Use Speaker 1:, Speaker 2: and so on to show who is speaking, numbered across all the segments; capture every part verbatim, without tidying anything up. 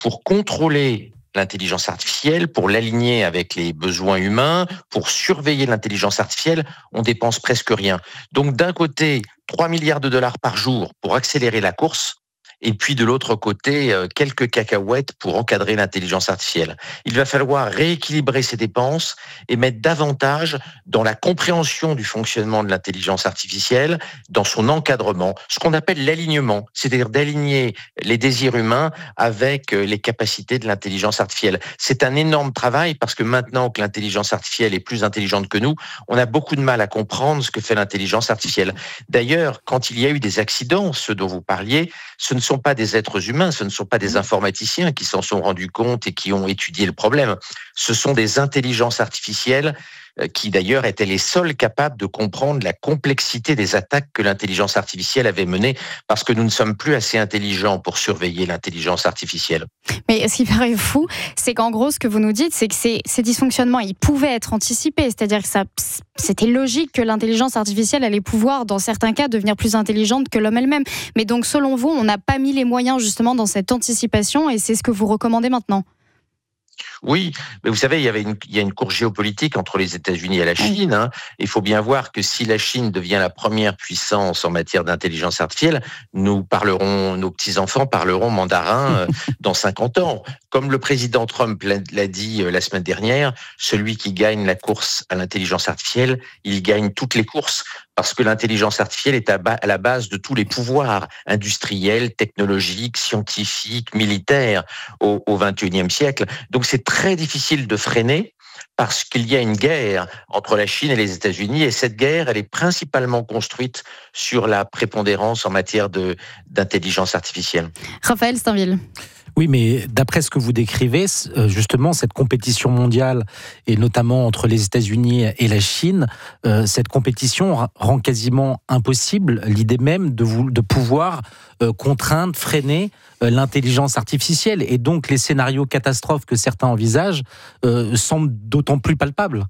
Speaker 1: pour contrôler l'intelligence artificielle, pour l'aligner avec les besoins humains, pour surveiller l'intelligence artificielle, on dépense presque rien. Donc d'un côté, trois milliards de dollars par jour pour accélérer la course, et puis de l'autre côté, quelques cacahuètes pour encadrer l'intelligence artificielle. Il va falloir rééquilibrer ces dépenses et mettre davantage dans la compréhension du fonctionnement de l'intelligence artificielle, dans son encadrement, ce qu'on appelle l'alignement, c'est-à-dire d'aligner les désirs humains avec les capacités de l'intelligence artificielle. C'est un énorme travail parce que maintenant que l'intelligence artificielle est plus intelligente que nous, on a beaucoup de mal à comprendre ce que fait l'intelligence artificielle. D'ailleurs, quand il y a eu des accidents, ceux dont vous parliez, ce ne sont pas des êtres humains, ce ne sont pas des informaticiens qui s'en sont rendus compte et qui ont étudié le problème. Ce sont des intelligences artificielles qui d'ailleurs étaient les seuls capables de comprendre la complexité des attaques que l'intelligence artificielle avait menées, parce que nous ne sommes plus assez intelligents pour surveiller l'intelligence artificielle.
Speaker 2: Mais ce qui paraît fou, c'est qu'en gros, ce que vous nous dites, c'est que ces, ces dysfonctionnements, ils pouvaient être anticipés, c'est-à-dire que ça, c'était logique que l'intelligence artificielle allait pouvoir, dans certains cas, devenir plus intelligente que l'homme elle-même. Mais donc, selon vous, on n'a pas mis les moyens justement dans cette anticipation, et c'est ce que vous recommandez maintenant?
Speaker 1: Oui, mais vous savez, il y avait une, il y a une course géopolitique entre les États-Unis et la Chine. Hein. Il faut bien voir que si la Chine devient la première puissance en matière d'intelligence artificielle, nous parlerons, nos petits-enfants parleront mandarin euh, dans cinquante ans. Comme le président Trump l'a, l'a dit euh, la semaine dernière, celui qui gagne la course à l'intelligence artificielle, il gagne toutes les courses. Parce que l'intelligence artificielle est à, ba- à la base de tous les pouvoirs industriels, technologiques, scientifiques, militaires au, au vingt et unième siècle. Donc c'est très difficile de freiner parce qu'il y a une guerre entre la Chine et les États-Unis, et cette guerre, elle est principalement construite sur la prépondérance en matière de, d'intelligence artificielle.
Speaker 2: Raphaël Steinville.
Speaker 3: Oui, mais d'après ce que vous décrivez, justement, cette compétition mondiale, et notamment entre les États-Unis et la Chine, euh, cette compétition rend quasiment impossible l'idée même de, vous, de pouvoir euh, contraindre, freiner euh, l'intelligence artificielle. Et donc, les scénarios catastrophes que certains envisagent euh, semblent d'autant plus palpables.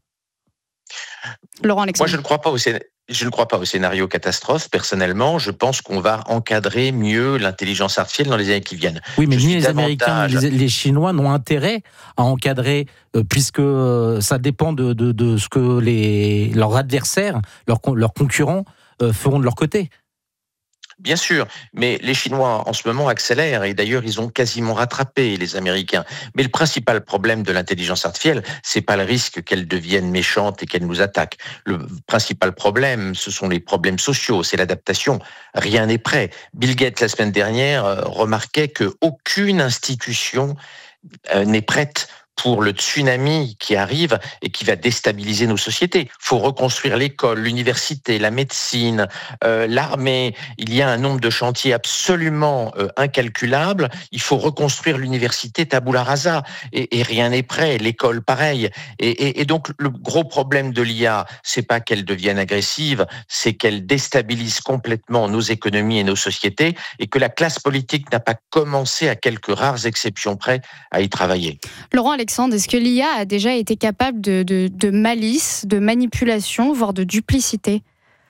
Speaker 2: Laurent Alexandre.
Speaker 1: Moi, je ne crois pas au scénario. Je ne crois pas au scénario catastrophe. Personnellement, je pense qu'on va encadrer mieux l'intelligence artificielle dans les années qui viennent.
Speaker 3: Oui, mais
Speaker 1: je
Speaker 3: ni les Américains ni les, les Chinois n'ont intérêt à encadrer, euh, puisque euh, ça dépend de, de, de ce que les, leurs adversaires, leurs, leurs concurrents euh, feront de leur côté.
Speaker 1: Bien sûr, mais les Chinois en ce moment accélèrent, et d'ailleurs ils ont quasiment rattrapé les Américains. Mais le principal problème de l'intelligence artificielle, c'est pas le risque qu'elle devienne méchante et qu'elle nous attaque. Le principal problème, ce sont les problèmes sociaux, c'est l'adaptation. Rien n'est prêt. Bill Gates la semaine dernière euh, remarquait que aucune institution euh, n'est prête pour le tsunami qui arrive et qui va déstabiliser nos sociétés. Il faut reconstruire l'école, l'université, la médecine, euh, l'armée. Il y a un nombre de chantiers absolument euh, incalculables. Il faut reconstruire l'université tabula rasa et, et rien n'est prêt. L'école, pareil. Et, et, et donc, le gros problème de l'I A, c'est pas qu'elle devienne agressive, c'est qu'elle déstabilise complètement nos économies et nos sociétés, et que la classe politique n'a pas commencé, à quelques rares exceptions près, à y travailler.
Speaker 2: Laurent Alexandre, est-ce que l'I A a déjà été capable de, de, de malice, de manipulation, voire de duplicité ?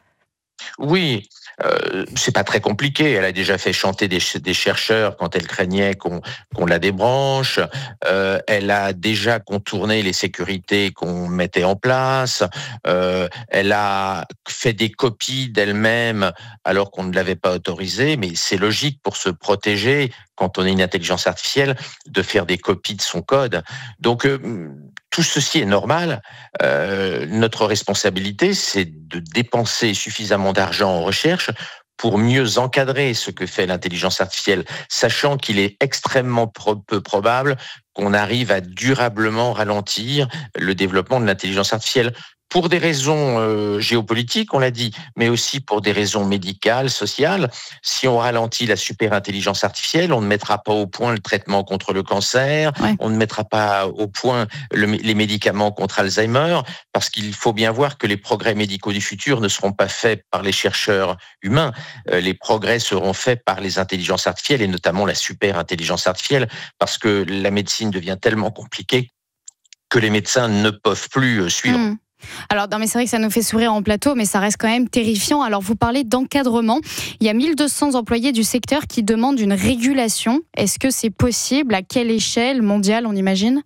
Speaker 1: Oui, euh, c'est pas très compliqué. Elle a déjà fait chanter des, des chercheurs quand elle craignait qu'on, qu'on la débranche. Euh, elle a déjà contourné les sécurités qu'on mettait en place. Euh, elle a fait des copies d'elle-même alors qu'on ne l'avait pas autorisé. Mais c'est logique pour se protéger quand on est une intelligence artificielle de faire des copies de son code. Donc euh, tout ceci est normal. Euh, notre responsabilité, c'est de dépenser suffisamment d'argent en recherche pour mieux encadrer ce que fait l'intelligence artificielle, sachant qu'il est extrêmement pro- peu probable qu'on arrive à durablement ralentir le développement de l'intelligence artificielle. Pour des raisons euh, géopolitiques, on l'a dit, mais aussi pour des raisons médicales, sociales. Si on ralentit la super-intelligence artificielle, on ne mettra pas au point le traitement contre le cancer, ouais. on ne mettra pas au point le, les médicaments contre Alzheimer, parce qu'il faut bien voir que les progrès médicaux du futur ne seront pas faits par les chercheurs humains. Euh, les progrès seront faits par les intelligences artificielles, et notamment la super-intelligence artificielle, parce que la médecine devient tellement compliquée que les médecins ne peuvent plus suivre. Mmh.
Speaker 2: Alors, non, mais c'est vrai que ça nous fait sourire en plateau, mais ça reste quand même terrifiant. Alors, vous parlez d'encadrement. Il y a mille deux cents employés du secteur qui demandent une régulation. Est-ce que c'est possible? À quelle échelle mondiale, on imagine?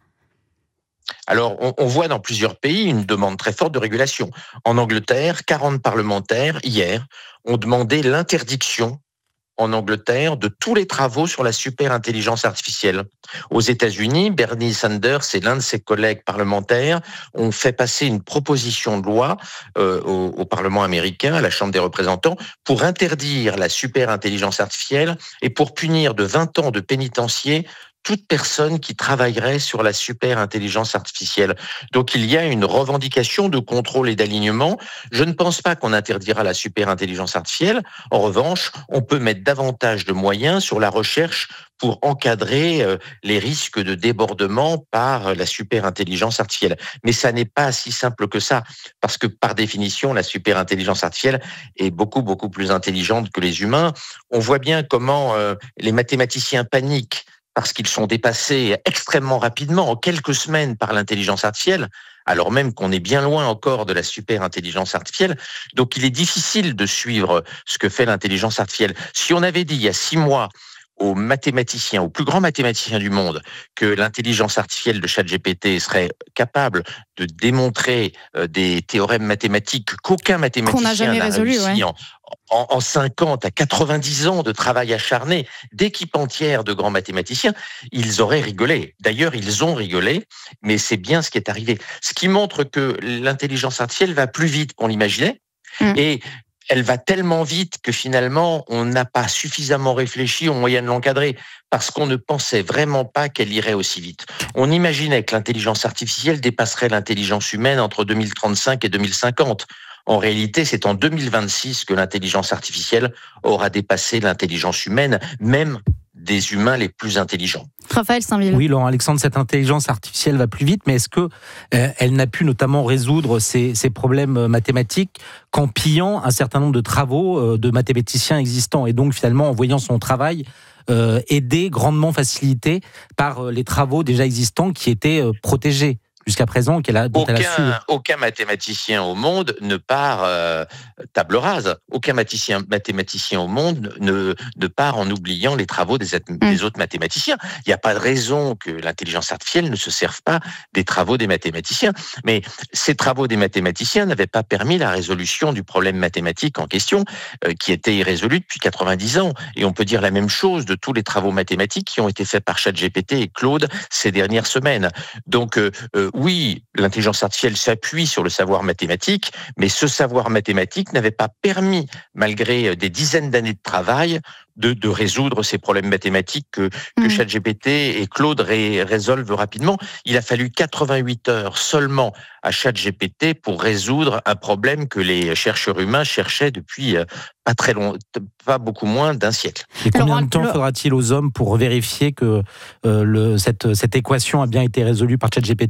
Speaker 1: Alors, on, on voit dans plusieurs pays une demande très forte de régulation. En Angleterre, quarante parlementaires, hier, ont demandé l'interdiction en Angleterre de tous les travaux sur la super-intelligence artificielle. Aux États-Unis, Bernie Sanders et l'un de ses collègues parlementaires ont fait passer une proposition de loi euh, au, au Parlement américain, à la Chambre des représentants, pour interdire la super-intelligence artificielle et pour punir de vingt ans de pénitencier toute personne qui travaillerait sur la super-intelligence artificielle. Donc il y a une revendication de contrôle et d'alignement. Je ne pense pas qu'on interdira la super-intelligence artificielle. En revanche, on peut mettre davantage de moyens sur la recherche pour encadrer euh, les risques de débordement par la super-intelligence artificielle. Mais ça n'est pas si simple que ça, parce que par définition, la super-intelligence artificielle est beaucoup, beaucoup plus intelligente que les humains. On voit bien comment euh, les mathématiciens paniquent parce qu'ils sont dépassés extrêmement rapidement, en quelques semaines, par l'intelligence artificielle, alors même qu'on est bien loin encore de la super-intelligence artificielle. Donc il est difficile de suivre ce que fait l'intelligence artificielle. Si on avait dit il y a six mois aux mathématiciens, aux plus grands mathématiciens du monde, que l'intelligence artificielle de ChatGPT serait capable de démontrer euh, des théorèmes mathématiques qu'aucun mathématicien
Speaker 2: Qu'on n'a jamais
Speaker 1: n'a
Speaker 2: résolu,
Speaker 1: réussi
Speaker 2: ouais.
Speaker 1: en, en, en cinquante à quatre-vingt-dix ans de travail acharné d'équipes entières de grands mathématiciens, ils auraient rigolé. D'ailleurs, ils ont rigolé, mais c'est bien ce qui est arrivé. Ce qui montre que l'intelligence artificielle va plus vite qu'on l'imaginait, mmh. et elle va tellement vite que finalement, on n'a pas suffisamment réfléchi au moyen de l'encadrer, parce qu'on ne pensait vraiment pas qu'elle irait aussi vite. On imaginait que l'intelligence artificielle dépasserait l'intelligence humaine entre deux mille trente-cinq et deux mille cinquante. En réalité, c'est en deux mille vingt-six que l'intelligence artificielle aura dépassé l'intelligence humaine, même des humains les plus intelligents.
Speaker 2: Raphaël Saint-Ville.
Speaker 3: Oui, Laurent Alexandre, cette intelligence artificielle va plus vite, mais est-ce que euh, elle n'a pu notamment résoudre ces, ces problèmes mathématiques qu'en pillant un certain nombre de travaux euh, de mathématiciens existants, et donc finalement en voyant son travail euh, aidé, grandement facilité par euh, les travaux déjà existants qui étaient euh, protégés jusqu'à présent, qu'elle a, dont
Speaker 1: aucun,
Speaker 3: elle a su...
Speaker 1: aucun mathématicien au monde ne part euh, table rase. Aucun mathématicien, mathématicien au monde ne, ne part en oubliant les travaux des, des mmh. autres mathématiciens. Il n'y a pas de raison que l'intelligence artificielle ne se serve pas des travaux des mathématiciens. Mais ces travaux des mathématiciens n'avaient pas permis la résolution du problème mathématique en question, euh, qui était irrésolu depuis quatre-vingt-dix ans. Et on peut dire la même chose de tous les travaux mathématiques qui ont été faits par ChatGPT et Claude ces dernières semaines. Donc, euh, euh, oui, l'intelligence artificielle s'appuie sur le savoir mathématique, mais ce savoir mathématique n'avait pas permis, malgré des dizaines d'années de travail, de, de résoudre ces problèmes mathématiques que, que mmh. ChatGPT et Claude ré, résolvent rapidement. Il a fallu quatre-vingt-huit heures seulement à ChatGPT pour résoudre un problème que les chercheurs humains cherchaient depuis pas très long, pas beaucoup moins d'un siècle.
Speaker 3: Et combien de temps faudra-t-il aux hommes pour vérifier que euh, le, cette, cette équation a bien été résolue par ChatGPT ?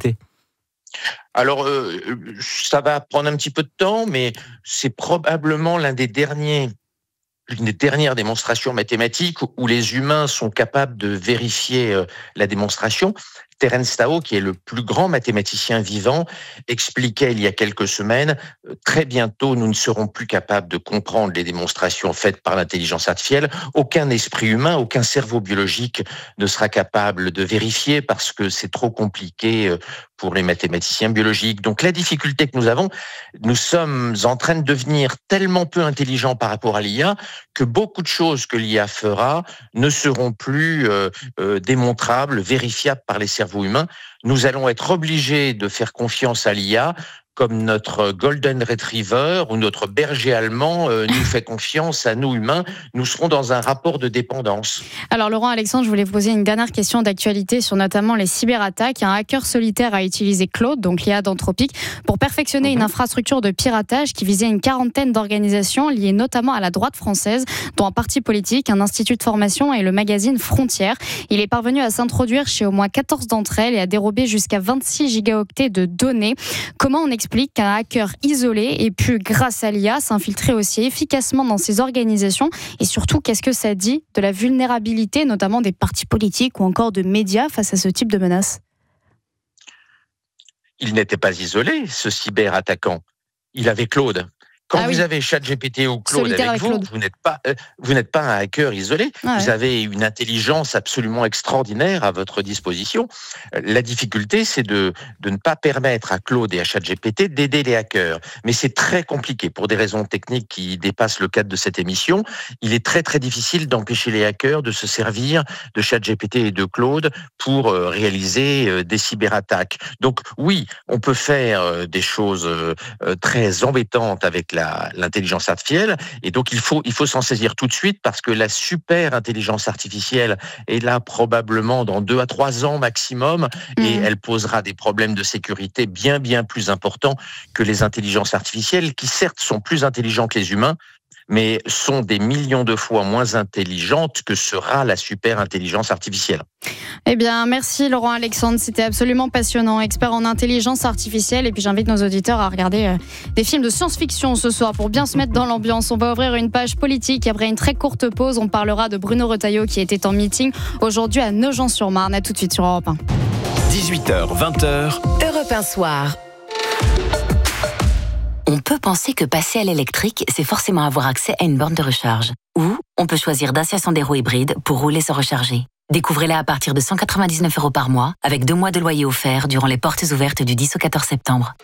Speaker 1: Alors, euh, ça va prendre un petit peu de temps, mais c'est probablement l'un des derniers, l'une des dernières démonstrations mathématiques où les humains sont capables de vérifier euh, la démonstration. Terence Tao, qui est le plus grand mathématicien vivant, expliquait il y a quelques semaines, très bientôt nous ne serons plus capables de comprendre les démonstrations faites par l'intelligence artificielle. Aucun esprit humain, aucun cerveau biologique ne sera capable de vérifier parce que c'est trop compliqué pour les mathématiciens biologiques. Donc la difficulté que nous avons, nous sommes en train de devenir tellement peu intelligents par rapport à l'I A que beaucoup de choses que l'I A fera ne seront plus euh, euh, démontrables, vérifiables par les cerveaux humains. Nous allons être obligés de faire confiance à l'I A comme notre Golden Retriever ou notre berger allemand euh, nous fait confiance à nous humains. Nous serons dans un rapport de dépendance.
Speaker 2: Alors Laurent Alexandre, je voulais vous poser une dernière question d'actualité sur notamment les cyberattaques. Un hacker solitaire a utilisé Claude, donc l'I A d'Anthropic, pour perfectionner mmh. une infrastructure de piratage qui visait une quarantaine d'organisations liées notamment à la droite française, dont un parti politique, un institut de formation et le magazine Frontières. Il est parvenu à s'introduire chez au moins quatorze d'entre elles et à dérober jusqu'à vingt-six gigaoctets de données. Comment on explique qu'un hacker isolé ait pu, grâce à l'I A, s'infiltrer aussi efficacement dans ces organisations? Et surtout, qu'est-ce que ça dit de la vulnérabilité, notamment des partis politiques ou encore de médias face à ce type de menaces?
Speaker 1: il n'était pas isolé, ce cyberattaquant. Il avait Claude. Quand
Speaker 2: ah
Speaker 1: vous
Speaker 2: oui.
Speaker 1: avez ChatGPT ou Claude
Speaker 2: Solitaire
Speaker 1: avec,
Speaker 2: avec
Speaker 1: vous,
Speaker 2: Claude.
Speaker 1: vous n'êtes pas, euh, vous n'êtes pas un hacker isolé.
Speaker 2: Ah
Speaker 1: vous
Speaker 2: ouais.
Speaker 1: avez une intelligence absolument extraordinaire à votre disposition. La difficulté, c'est de, de ne pas permettre à Claude et à ChatGPT d'aider les hackers. Mais c'est très compliqué pour des raisons techniques qui dépassent le cadre de cette émission. Il est très très difficile d'empêcher les hackers de se servir de ChatGPT et de Claude pour euh, réaliser euh, des cyberattaques. Donc oui, on peut faire euh, des choses euh, très embêtantes avec la, l'intelligence artificielle, et donc il faut, il faut s'en saisir tout de suite parce que la super intelligence artificielle est là probablement dans deux à trois ans maximum, et
Speaker 2: Mmh.
Speaker 1: elle posera des problèmes de sécurité bien bien plus importants que les intelligences artificielles, qui certes sont plus intelligentes que les humains, mais sont des millions de fois moins intelligentes que sera la super intelligence artificielle.
Speaker 2: Eh bien, merci Laurent Alexandre, c'était absolument passionnant, expert en intelligence artificielle. Et puis j'invite nos auditeurs à regarder euh, des films de science-fiction ce soir pour bien se mettre dans l'ambiance. On va ouvrir une page politique. Après une très courte pause, on parlera de Bruno Retailleau qui était en meeting aujourd'hui à Nogent-sur-Marne. À tout de suite sur Europe un.
Speaker 4: dix-huit heures, vingt heures.
Speaker 5: Europe un soir. On peut penser que passer à l'électrique, c'est forcément avoir accès à une borne de recharge. Ou on peut choisir Dacia Sandero hybride pour rouler sans recharger. Découvrez-la à partir de cent quatre-vingt-dix-neuf euros par mois, avec deux mois de loyer offert durant les portes ouvertes du dix au quatorze septembre.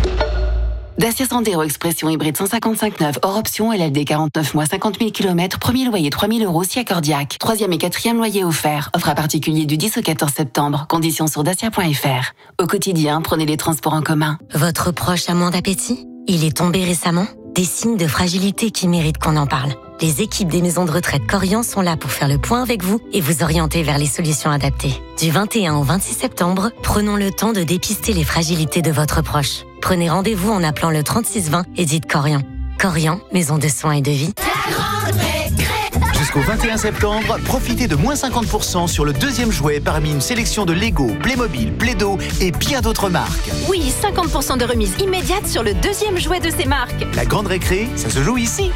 Speaker 5: Dacia Sandero Expression hybride cent cinquante-cinq neuf, hors option, L L D quarante-neuf mois, cinquante mille kilomètres, premier loyer trois mille euros si accordiaque. Troisième et quatrième loyer offert. Offre à particulier du dix au quatorze septembre. Conditions sur dacia point f r. Au quotidien, prenez les transports en commun.
Speaker 6: Votre proche a moins d'appétit ? Il est tombé récemment ? Des signes de fragilité qui méritent qu'on en parle. Les équipes des maisons de retraite Corian sont là pour faire le point avec vous et vous orienter vers les solutions adaptées. Du vingt et un au vingt-six septembre, prenons le temps de dépister les fragilités de votre proche. Prenez rendez-vous en appelant le trente-six vingt et dites Corian. Corian, maison de soins et de vie.
Speaker 4: Jusqu'au vingt et un septembre, profitez de moins cinquante pour cent sur le deuxième jouet parmi une sélection de Lego, Playmobil, Play-Doh et bien d'autres marques.
Speaker 7: Oui, cinquante pour cent de remise immédiate sur le deuxième jouet de ces marques.
Speaker 4: La grande récré, ça se joue ici.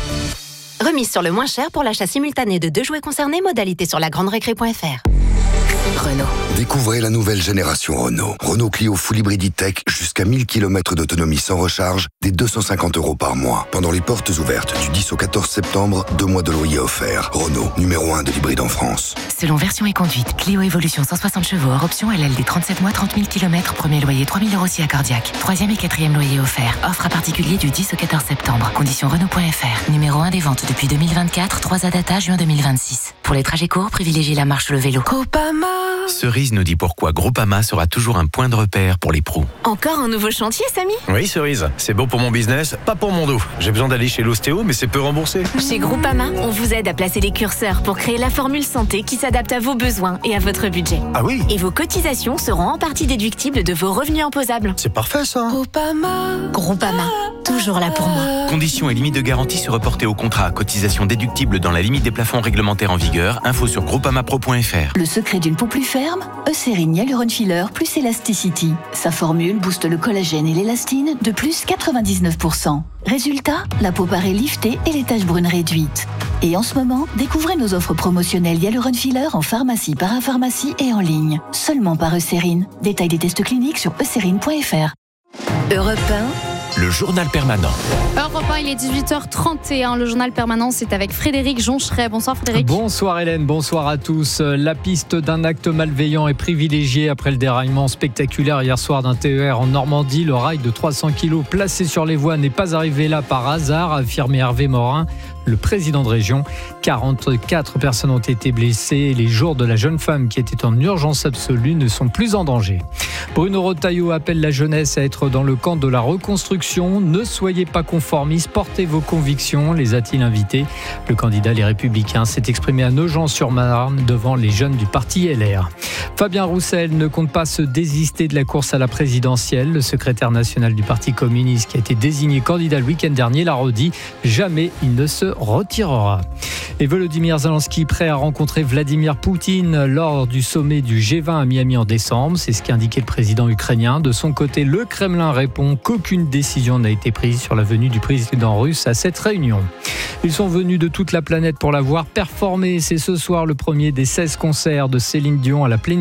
Speaker 7: Remise sur le moins cher pour l'achat simultané de deux jouets concernés, modalité sur la grande récré point f r.
Speaker 5: Renault.
Speaker 8: Découvrez la nouvelle génération Renault. Renault Clio Full Hybrid E-Tech, jusqu'à mille kilomètres d'autonomie sans recharge, dès deux cent cinquante euros par mois. Pendant les portes ouvertes du dix au quatorze septembre, deux mois de loyer offert. Renault, numéro un de l'hybride en France.
Speaker 5: Selon version et conduite, Clio Evolution cent soixante chevaux, hors option L L D trente-sept mois, trente mille kilomètres, premier loyer trois mille euros si accordiaque. Troisième et quatrième loyer offert. Offre à particulier du dix au quatorze septembre. Conditions Renault point f r. Numéro un des ventes depuis deux mille vingt-quatre, trois à data juin deux mille vingt-six. Pour les trajets courts, privilégiez la marche ou le vélo.
Speaker 7: Groupama.
Speaker 9: Cerise nous dit pourquoi Groupama sera toujours un point de repère pour les pros.
Speaker 7: Encore un nouveau chantier, Samy ?
Speaker 9: Oui, Cerise, c'est bon pour mon business, pas pour mon dos. J'ai besoin d'aller chez l'ostéo, mais c'est peu remboursé.
Speaker 7: Chez Groupama, on vous aide à placer les curseurs pour créer la formule santé qui s'adapte à vos besoins et à votre budget.
Speaker 9: Ah oui,
Speaker 7: Et vos cotisations seront en partie déductibles de vos revenus imposables.
Speaker 9: c'est parfait ça.
Speaker 7: Groupama.
Speaker 6: Groupama, toujours là pour moi.
Speaker 9: Conditions et limites de garantie se reporter au contrat. Cotisation déductible dans la limite des plafonds réglementaires en vigueur. Info sur groupamapro point f r.
Speaker 10: Le secret d'une peau plus ferme, Eucérine Hyaluron Filler plus Elasticity. Sa formule booste le collagène et l'élastine de plus quatre-vingt-dix-neuf pour cent. Résultat, la peau paraît liftée et les taches brunes réduites. Et en ce moment, découvrez nos offres promotionnelles Hyaluron Filler en pharmacie, parapharmacie et en ligne. Seulement par Eucérine. Détail des tests cliniques sur eucérine point f r.
Speaker 5: Europe un.
Speaker 4: Le journal permanent.
Speaker 2: Europe un, il est dix-huit heures trente et un. Le journal permanent, c'est avec Frédéric Joncheret. Bonsoir Frédéric.
Speaker 11: Bonsoir Hélène, bonsoir à tous. La piste d'un acte malveillant est privilégiée après le déraillement spectaculaire hier soir d'un T E R en Normandie. Le rail de trois cents kilos placé sur les voies n'est pas arrivé là par hasard, a affirmé Hervé Morin, le président de région. quarante-quatre personnes ont été blessées. Les jours de la jeune femme qui était en urgence absolue ne sont plus en danger. Bruno Retailleau appelle la jeunesse à être dans le camp de la reconstruction. Ne soyez pas conformistes, portez vos convictions, les a-t-il invités. Le candidat Les Républicains s'est exprimé à Nogent-sur-Marne devant les jeunes du parti L R. Fabien Roussel ne compte pas se désister de la course à la présidentielle. Le secrétaire national du Parti communiste qui a été désigné candidat le week-end dernier l'a redit. Jamais il ne se retirera. Et Volodymyr Zelensky prêt à rencontrer Vladimir Poutine lors du sommet du G vingt à Miami en décembre. C'est ce qu'a indiqué le président ukrainien. De son côté, le Kremlin répond qu'aucune décision n'a été prise sur la venue du président russe à cette réunion. Ils sont venus de toute la planète pour la voir performer. C'est ce soir le premier des seize concerts de Céline Dion à la Plénitude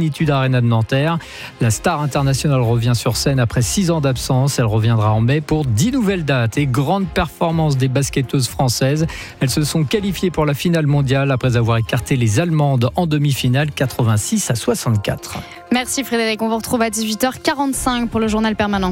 Speaker 11: Zénitude Arena de Nanterre. La star internationale revient sur scène après six ans d'absence. Elle reviendra en mai pour dix nouvelles dates. Et grande performance des basketteuses françaises. Elles se sont qualifiées pour la finale mondiale après avoir écarté les Allemandes en demi-finale quatre-vingt-six à soixante-quatre.
Speaker 2: Merci Frédéric, on vous retrouve à dix-huit heures quarante-cinq pour le journal permanent.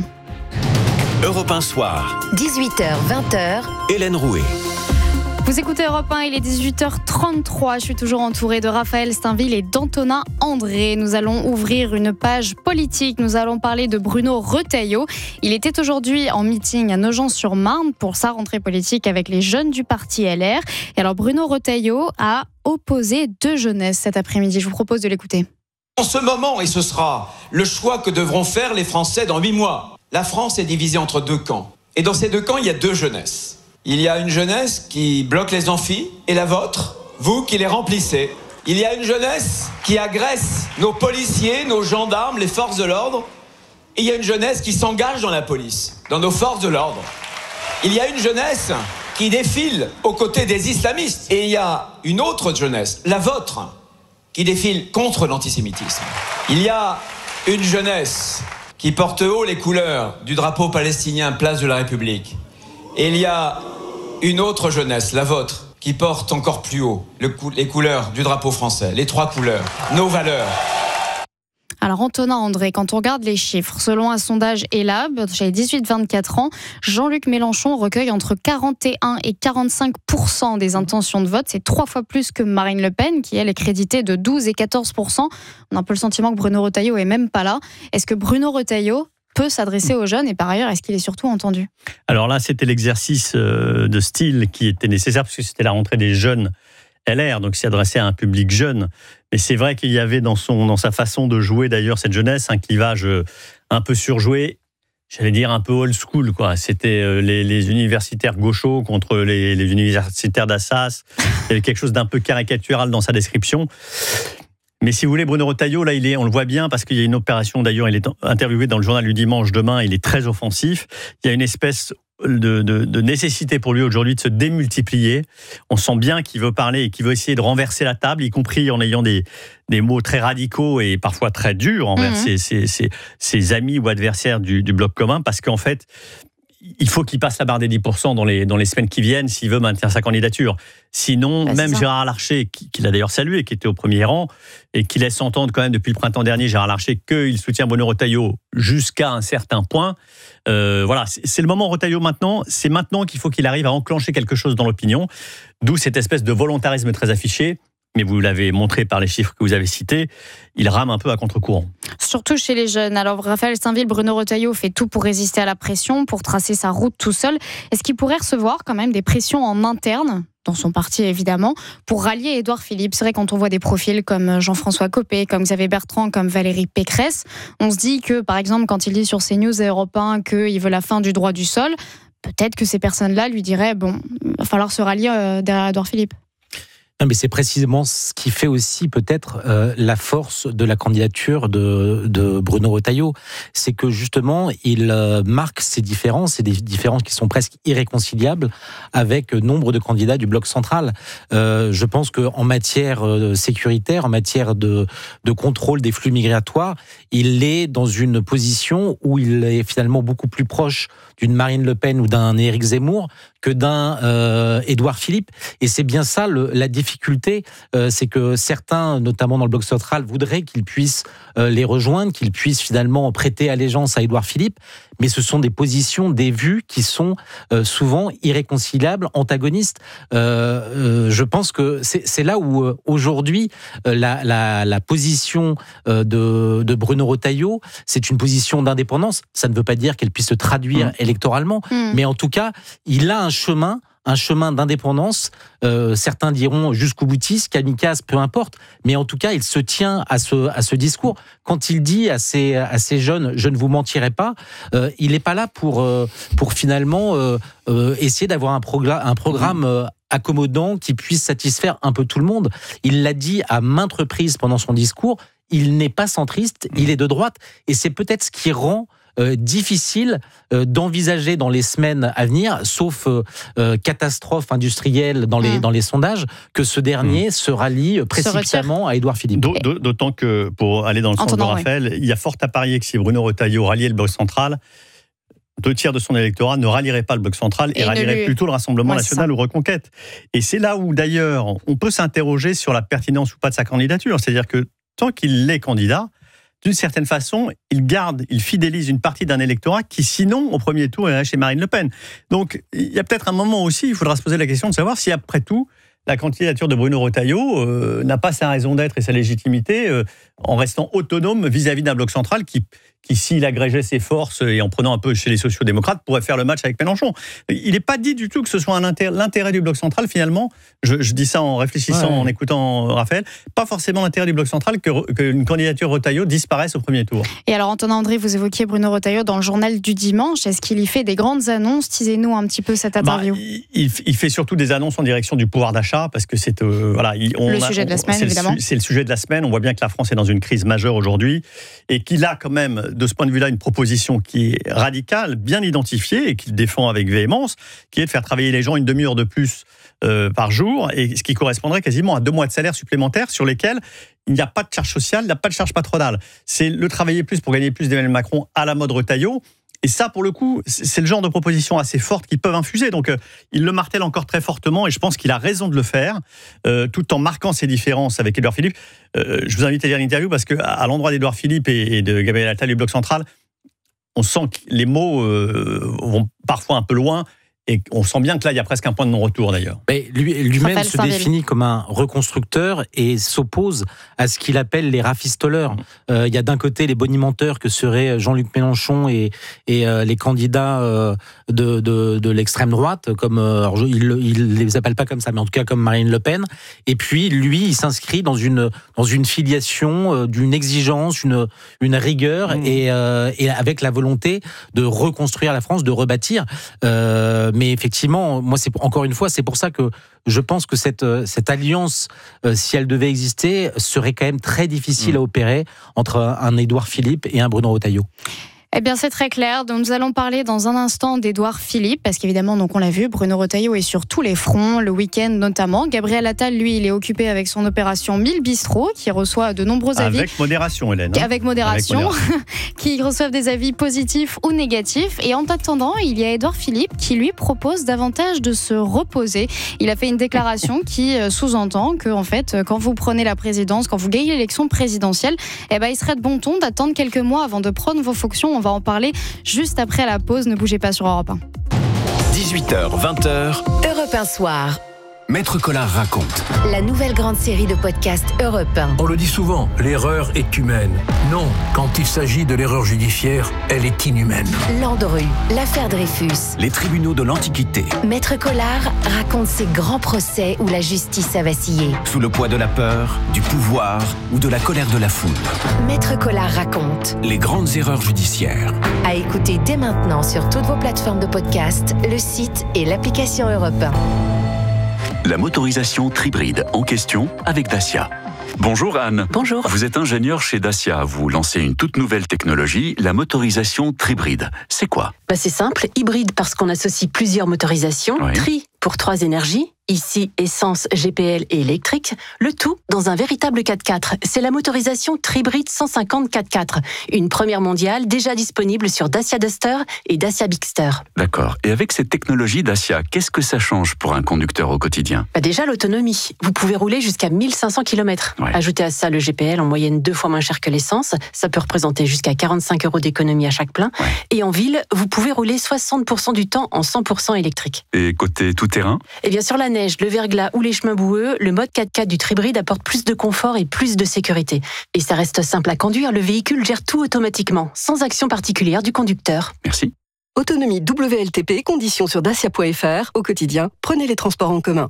Speaker 9: Europe un soir.
Speaker 12: dix-huit heures vingt heures.
Speaker 9: Hélène Rouet.
Speaker 2: Vous écoutez Europe un, il est dix-huit heures trente-trois. Je suis toujours entourée de Raphaël Steinville et d'Antonin André. Nous allons ouvrir une page politique. Nous allons parler de Bruno Retailleau. Il était aujourd'hui en meeting à Nogent-sur-Marne pour sa rentrée politique avec les jeunes du parti L R. Et alors Bruno Retailleau a opposé deux jeunesses cet après-midi. Je vous propose de l'écouter.
Speaker 13: En ce moment, et ce sera le choix que devront faire les Français dans huit mois, la France est divisée entre deux camps. Et dans ces deux camps, il y a deux jeunesses. Il y a une jeunesse qui bloque les amphis, et la vôtre, vous qui les remplissez. Il y a une jeunesse qui agresse nos policiers, nos gendarmes, les forces de l'ordre. Et il y a une jeunesse qui s'engage dans la police, dans nos forces de l'ordre. Il y a une jeunesse qui défile aux côtés des islamistes. Et il y a une autre jeunesse, la vôtre, qui défile contre l'antisémitisme. Il y a une jeunesse qui porte haut les couleurs du drapeau palestinien place de la République. Et il y a une autre jeunesse, la vôtre, qui porte encore plus haut le cou- les couleurs du drapeau français, les trois couleurs, nos valeurs.
Speaker 2: Alors Antonin André, quand on regarde les chiffres, selon un sondage Elab, chez les dix-huit vingt-quatre ans, Jean-Luc Mélenchon recueille entre quarante et un et quarante-cinq pour cent des intentions de vote. C'est trois fois plus que Marine Le Pen, qui elle est créditée de douze et quatorze pour cent. On a un peu le sentiment que Bruno Retailleau est même pas là. Est-ce que Bruno Retailleau peut s'adresser aux jeunes et par ailleurs, est-ce qu'il est surtout entendu ?
Speaker 14: Alors là, c'était l'exercice de style qui était nécessaire parce que c'était la rentrée des jeunes L R, donc il s'adressait à un public jeune. Mais c'est vrai qu'il y avait dans, son, dans sa façon de jouer d'ailleurs cette jeunesse un clivage un peu surjoué, j'allais dire un peu old school, quoi. C'était les, les universitaires gauchos contre les, les universitaires d'Assas. Il y avait quelque chose d'un peu caricatural dans sa description. Mais si vous voulez, Bruno Retailleau, là, il est, on le voit bien parce qu'il y a une opération, d'ailleurs, il est interviewé dans le journal du dimanche demain, il est très offensif. Il y a une espèce de, de, de nécessité pour lui aujourd'hui de se démultiplier. On sent bien qu'il veut parler et qu'il veut essayer de renverser la table, y compris en ayant des, des mots très radicaux et parfois très durs envers mmh. ses, ses, ses, ses amis ou adversaires du, du bloc commun, parce qu'en fait, il faut qu'il passe la barre des dix pour cent dans les, dans les semaines qui viennent s'il veut maintenir sa candidature. Sinon, bah, même Gérard Larcher, qui, qui l'a d'ailleurs salué, qui était au premier rang, et qui laisse entendre quand même depuis le printemps dernier, Gérard Larcher, qu'il soutient Bruno Retailleau jusqu'à un certain point. Euh, voilà, c'est, c'est le moment Retailleau maintenant. C'est maintenant qu'il faut qu'il arrive à enclencher quelque chose dans l'opinion. D'où cette espèce de volontarisme très affiché. Mais vous l'avez montré par les chiffres que vous avez cités, il rame un peu à contre-courant.
Speaker 2: Surtout chez les jeunes. Alors, Raphaël Steinville, Bruno Retailleau fait tout pour résister à la pression, pour tracer sa route tout seul. Est-ce qu'il pourrait recevoir quand même des pressions en interne, dans son parti évidemment, pour rallier Édouard Philippe ? C'est vrai, quand on voit des profils comme Jean-François Copé, comme Xavier Bertrand, comme Valérie Pécresse, on se dit que, par exemple, quand il dit sur CNews et Europe un qu'il veut la fin du droit du sol, peut-être que ces personnes-là lui diraient, bon, il va falloir se rallier euh, derrière Édouard Philippe.
Speaker 3: Non, mais c'est précisément ce qui fait aussi peut-être euh, la force de la candidature de, de Bruno Retailleau. C'est que justement, il euh, marque ces différences, et des différences qui sont presque irréconciliables avec nombre de candidats du bloc central. Euh, je pense qu'en matière euh, sécuritaire, en matière de, de contrôle des flux migratoires, il est dans une position où il est finalement beaucoup plus proche d'une Marine Le Pen ou d'un Éric Zemmour que d'un euh, Édouard Philippe. Et c'est bien ça le, la difficulté, euh, c'est que certains, notamment dans le bloc central, voudraient qu'il puisse euh, les rejoindre, qu'il puisse finalement prêter allégeance à Édouard Philippe. Mais ce sont des positions, des vues qui sont euh, souvent irréconciliables, antagonistes. Euh, euh, je pense que c'est, c'est là où euh, aujourd'hui euh, la, la, la position euh, de, de Bruno Retailleau, c'est une position d'indépendance. Ça ne veut pas dire qu'elle puisse se traduire mmh. électoralement, mmh. mais en tout cas, il a un chemin. un chemin d'indépendance, euh, certains diront jusqu'au boutiste, kamikaze, peu importe, mais en tout cas, il se tient à ce, à ce discours. Quand il dit à ces, à ces jeunes « je ne vous mentirai pas euh, », il n'est pas là pour, euh, pour finalement euh, euh, essayer d'avoir un, progr- un programme euh, accommodant qui puisse satisfaire un peu tout le monde. Il l'a dit à maintes reprises pendant son discours, il n'est pas centriste, il est de droite, et c'est peut-être ce qui rend euh, difficile euh, d'envisager dans les semaines à venir, sauf euh, euh, catastrophe industrielle dans les, mmh. dans les sondages, que ce dernier mmh. se rallie précipitamment à Édouard Philippe.
Speaker 14: D'autant que, pour aller dans le sens de Raphaël, oui. il y a fort à parier que si Bruno Retailleau ralliait le bloc central, deux tiers de son électorat ne rallierait pas le bloc central et, et rallierait lui... plutôt le Rassemblement ouais, national ou Reconquête. Et c'est là où, d'ailleurs, on peut s'interroger sur la pertinence ou pas de sa candidature. C'est-à-dire que tant qu'il est candidat, d'une certaine façon, il garde, il fidélise une partie d'un électorat qui, sinon, au premier tour, irait chez Marine Le Pen. Donc, il y a peut-être un moment aussi, il faudra se poser la question de savoir si, après tout, la candidature de Bruno Retailleau euh, n'a pas sa raison d'être et sa légitimité euh, en restant autonome vis-à-vis d'un bloc central qui, qui, s'il agrégeait ses forces et en prenant un peu chez les sociaux-démocrates, pourrait faire le match avec Mélenchon. Il n'est pas dit du tout que ce soit un intér- l'intérêt du bloc central, finalement, je, je dis ça en réfléchissant, ouais. en écoutant Raphaël, pas forcément l'intérêt du bloc central que, qu'une candidature Retailleau disparaisse au premier tour.
Speaker 2: Et alors, Antonin André, vous évoquiez Bruno Retailleau dans le journal du dimanche. Est-ce qu'il y fait des grandes annonces ? Teasez-nous un petit peu cette interview.
Speaker 14: Bah, il, il fait surtout des annonces en direction du pouvoir d'achat, parce que c'est euh, voilà, on
Speaker 2: le
Speaker 14: a,
Speaker 2: sujet de la semaine,
Speaker 14: c'est
Speaker 2: évidemment.
Speaker 14: Le, c'est le sujet de la semaine. On voit bien que la France est dans une crise majeure aujourd'hui et qu'il a quand même, de ce point de vue-là, une proposition qui est radicale, bien identifiée et qu'il défend avec véhémence, qui est de faire travailler les gens une demi-heure de plus euh, par jour, et ce qui correspondrait quasiment à deux mois de salaire supplémentaires sur lesquels il n'y a pas de charge sociale, il n'y a pas de charge patronale. C'est le travailler plus pour gagner plus d'Emmanuel Macron à la mode Retailleau. Et ça, pour le coup, c'est le genre de propositions assez fortes qui peuvent infuser. Donc, euh, il le martèle encore très fortement et je pense qu'il a raison de le faire, euh, tout en marquant ses différences avec Édouard Philippe. Euh, je vous invite à lire l'interview parce qu'à l'endroit d'Édouard Philippe et, et de Gabriel Attal du Bloc Central, on sent que les mots euh, vont parfois un peu loin. Et on sent bien que là, il y a presque un point de non-retour, d'ailleurs.
Speaker 3: Mais lui, lui-même se définit comme un reconstructeur et s'oppose à ce qu'il appelle les rafistoleurs. Euh, il y a d'un côté les bonimenteurs que seraient Jean-Luc Mélenchon et, et euh, les candidats euh, de, de, de l'extrême droite, comme euh, il ne les appelle pas comme ça, mais en tout cas comme Marine Le Pen. Et puis, lui, il s'inscrit dans une, dans une filiation, euh, d'une exigence, une, une rigueur, mmh. et, euh, et avec la volonté de reconstruire la France, de rebâtir. Euh, Mais effectivement, moi, c'est encore une fois, c'est pour ça que je pense que cette, cette alliance, euh, si elle devait exister, serait quand même très difficile mmh. à opérer entre un Édouard Philippe et un Bruno Retailleau.
Speaker 2: Eh bien, c'est très clair. Donc, nous allons parler dans un instant d'Édouard Philippe, parce qu'évidemment, donc on l'a vu, Bruno Retailleau est sur tous les fronts, le week-end notamment. Gabriel Attal, lui, il est occupé avec son opération mille bistrots, qui reçoit de nombreux avis.
Speaker 14: Avec modération, Hélène. Hein.
Speaker 2: Avec modération, avec modération. Qui reçoivent des avis positifs ou négatifs. Et en attendant, il y a Édouard Philippe qui lui propose davantage de se reposer. Il a fait une déclaration qui sous-entend que, en fait, quand vous prenez la présidence, quand vous gagnez l'élection présidentielle, eh ben, il serait de bon ton d'attendre quelques mois avant de prendre vos fonctions. On va en parler juste après la pause. Ne bougez pas sur Europe un.
Speaker 15: dix-huit heures, vingt heures.
Speaker 12: Europe un soir.
Speaker 15: Maître Collard raconte.
Speaker 12: La nouvelle grande série de podcasts Europe un.
Speaker 16: On le dit souvent, l'erreur est humaine. Non, quand il s'agit de l'erreur judiciaire, elle est inhumaine.
Speaker 12: Landru, l'affaire Dreyfus.
Speaker 15: Les tribunaux de l'Antiquité.
Speaker 12: Maître Collard raconte ces grands procès où la justice a vacillé.
Speaker 15: Sous le poids de la peur, du pouvoir ou de la colère de la foule.
Speaker 12: Maître Collard raconte.
Speaker 15: Les grandes erreurs judiciaires.
Speaker 12: À écouter dès maintenant sur toutes vos plateformes de podcast, le site et l'application Europe un.
Speaker 17: La motorisation Tribride en question avec Dacia. Bonjour Anne.
Speaker 18: Bonjour.
Speaker 17: Vous êtes ingénieure chez Dacia. Vous lancez une toute nouvelle technologie, la motorisation Tribride. C'est quoi ?
Speaker 18: Bah c'est simple, hybride parce qu'on associe plusieurs motorisations, oui. Tri pour trois énergies, ici essence, G P L et électrique, le tout dans un véritable quatre-quatre. C'est la motorisation Tribride cent cinquante quatre-quatre, une première mondiale déjà disponible sur Dacia Duster et Dacia Bigster.
Speaker 17: D'accord. Et avec cette technologie Dacia, qu'est-ce que ça change pour un conducteur au quotidien ?
Speaker 18: Bah déjà l'autonomie. Vous pouvez rouler jusqu'à mille cinq cents kilomètres. Ouais. Ajoutez à ça le G P L en moyenne deux fois moins cher que l'essence. Ça peut représenter jusqu'à quarante-cinq euros d'économie à chaque plein. Ouais. Et en ville, vous pouvez rouler soixante pour cent du temps en cent pour cent électrique.
Speaker 17: Et côté tout-terrain ?
Speaker 18: Eh bien sur la neige, le verglas ou les chemins boueux, le mode quatre-quatre du Tribride apporte plus de confort et plus de sécurité. Et ça reste simple à conduire, le véhicule gère tout automatiquement, sans action particulière du conducteur.
Speaker 17: Merci.
Speaker 19: Autonomie W L T P, conditions sur dacia point f r. Au quotidien, prenez les transports en commun.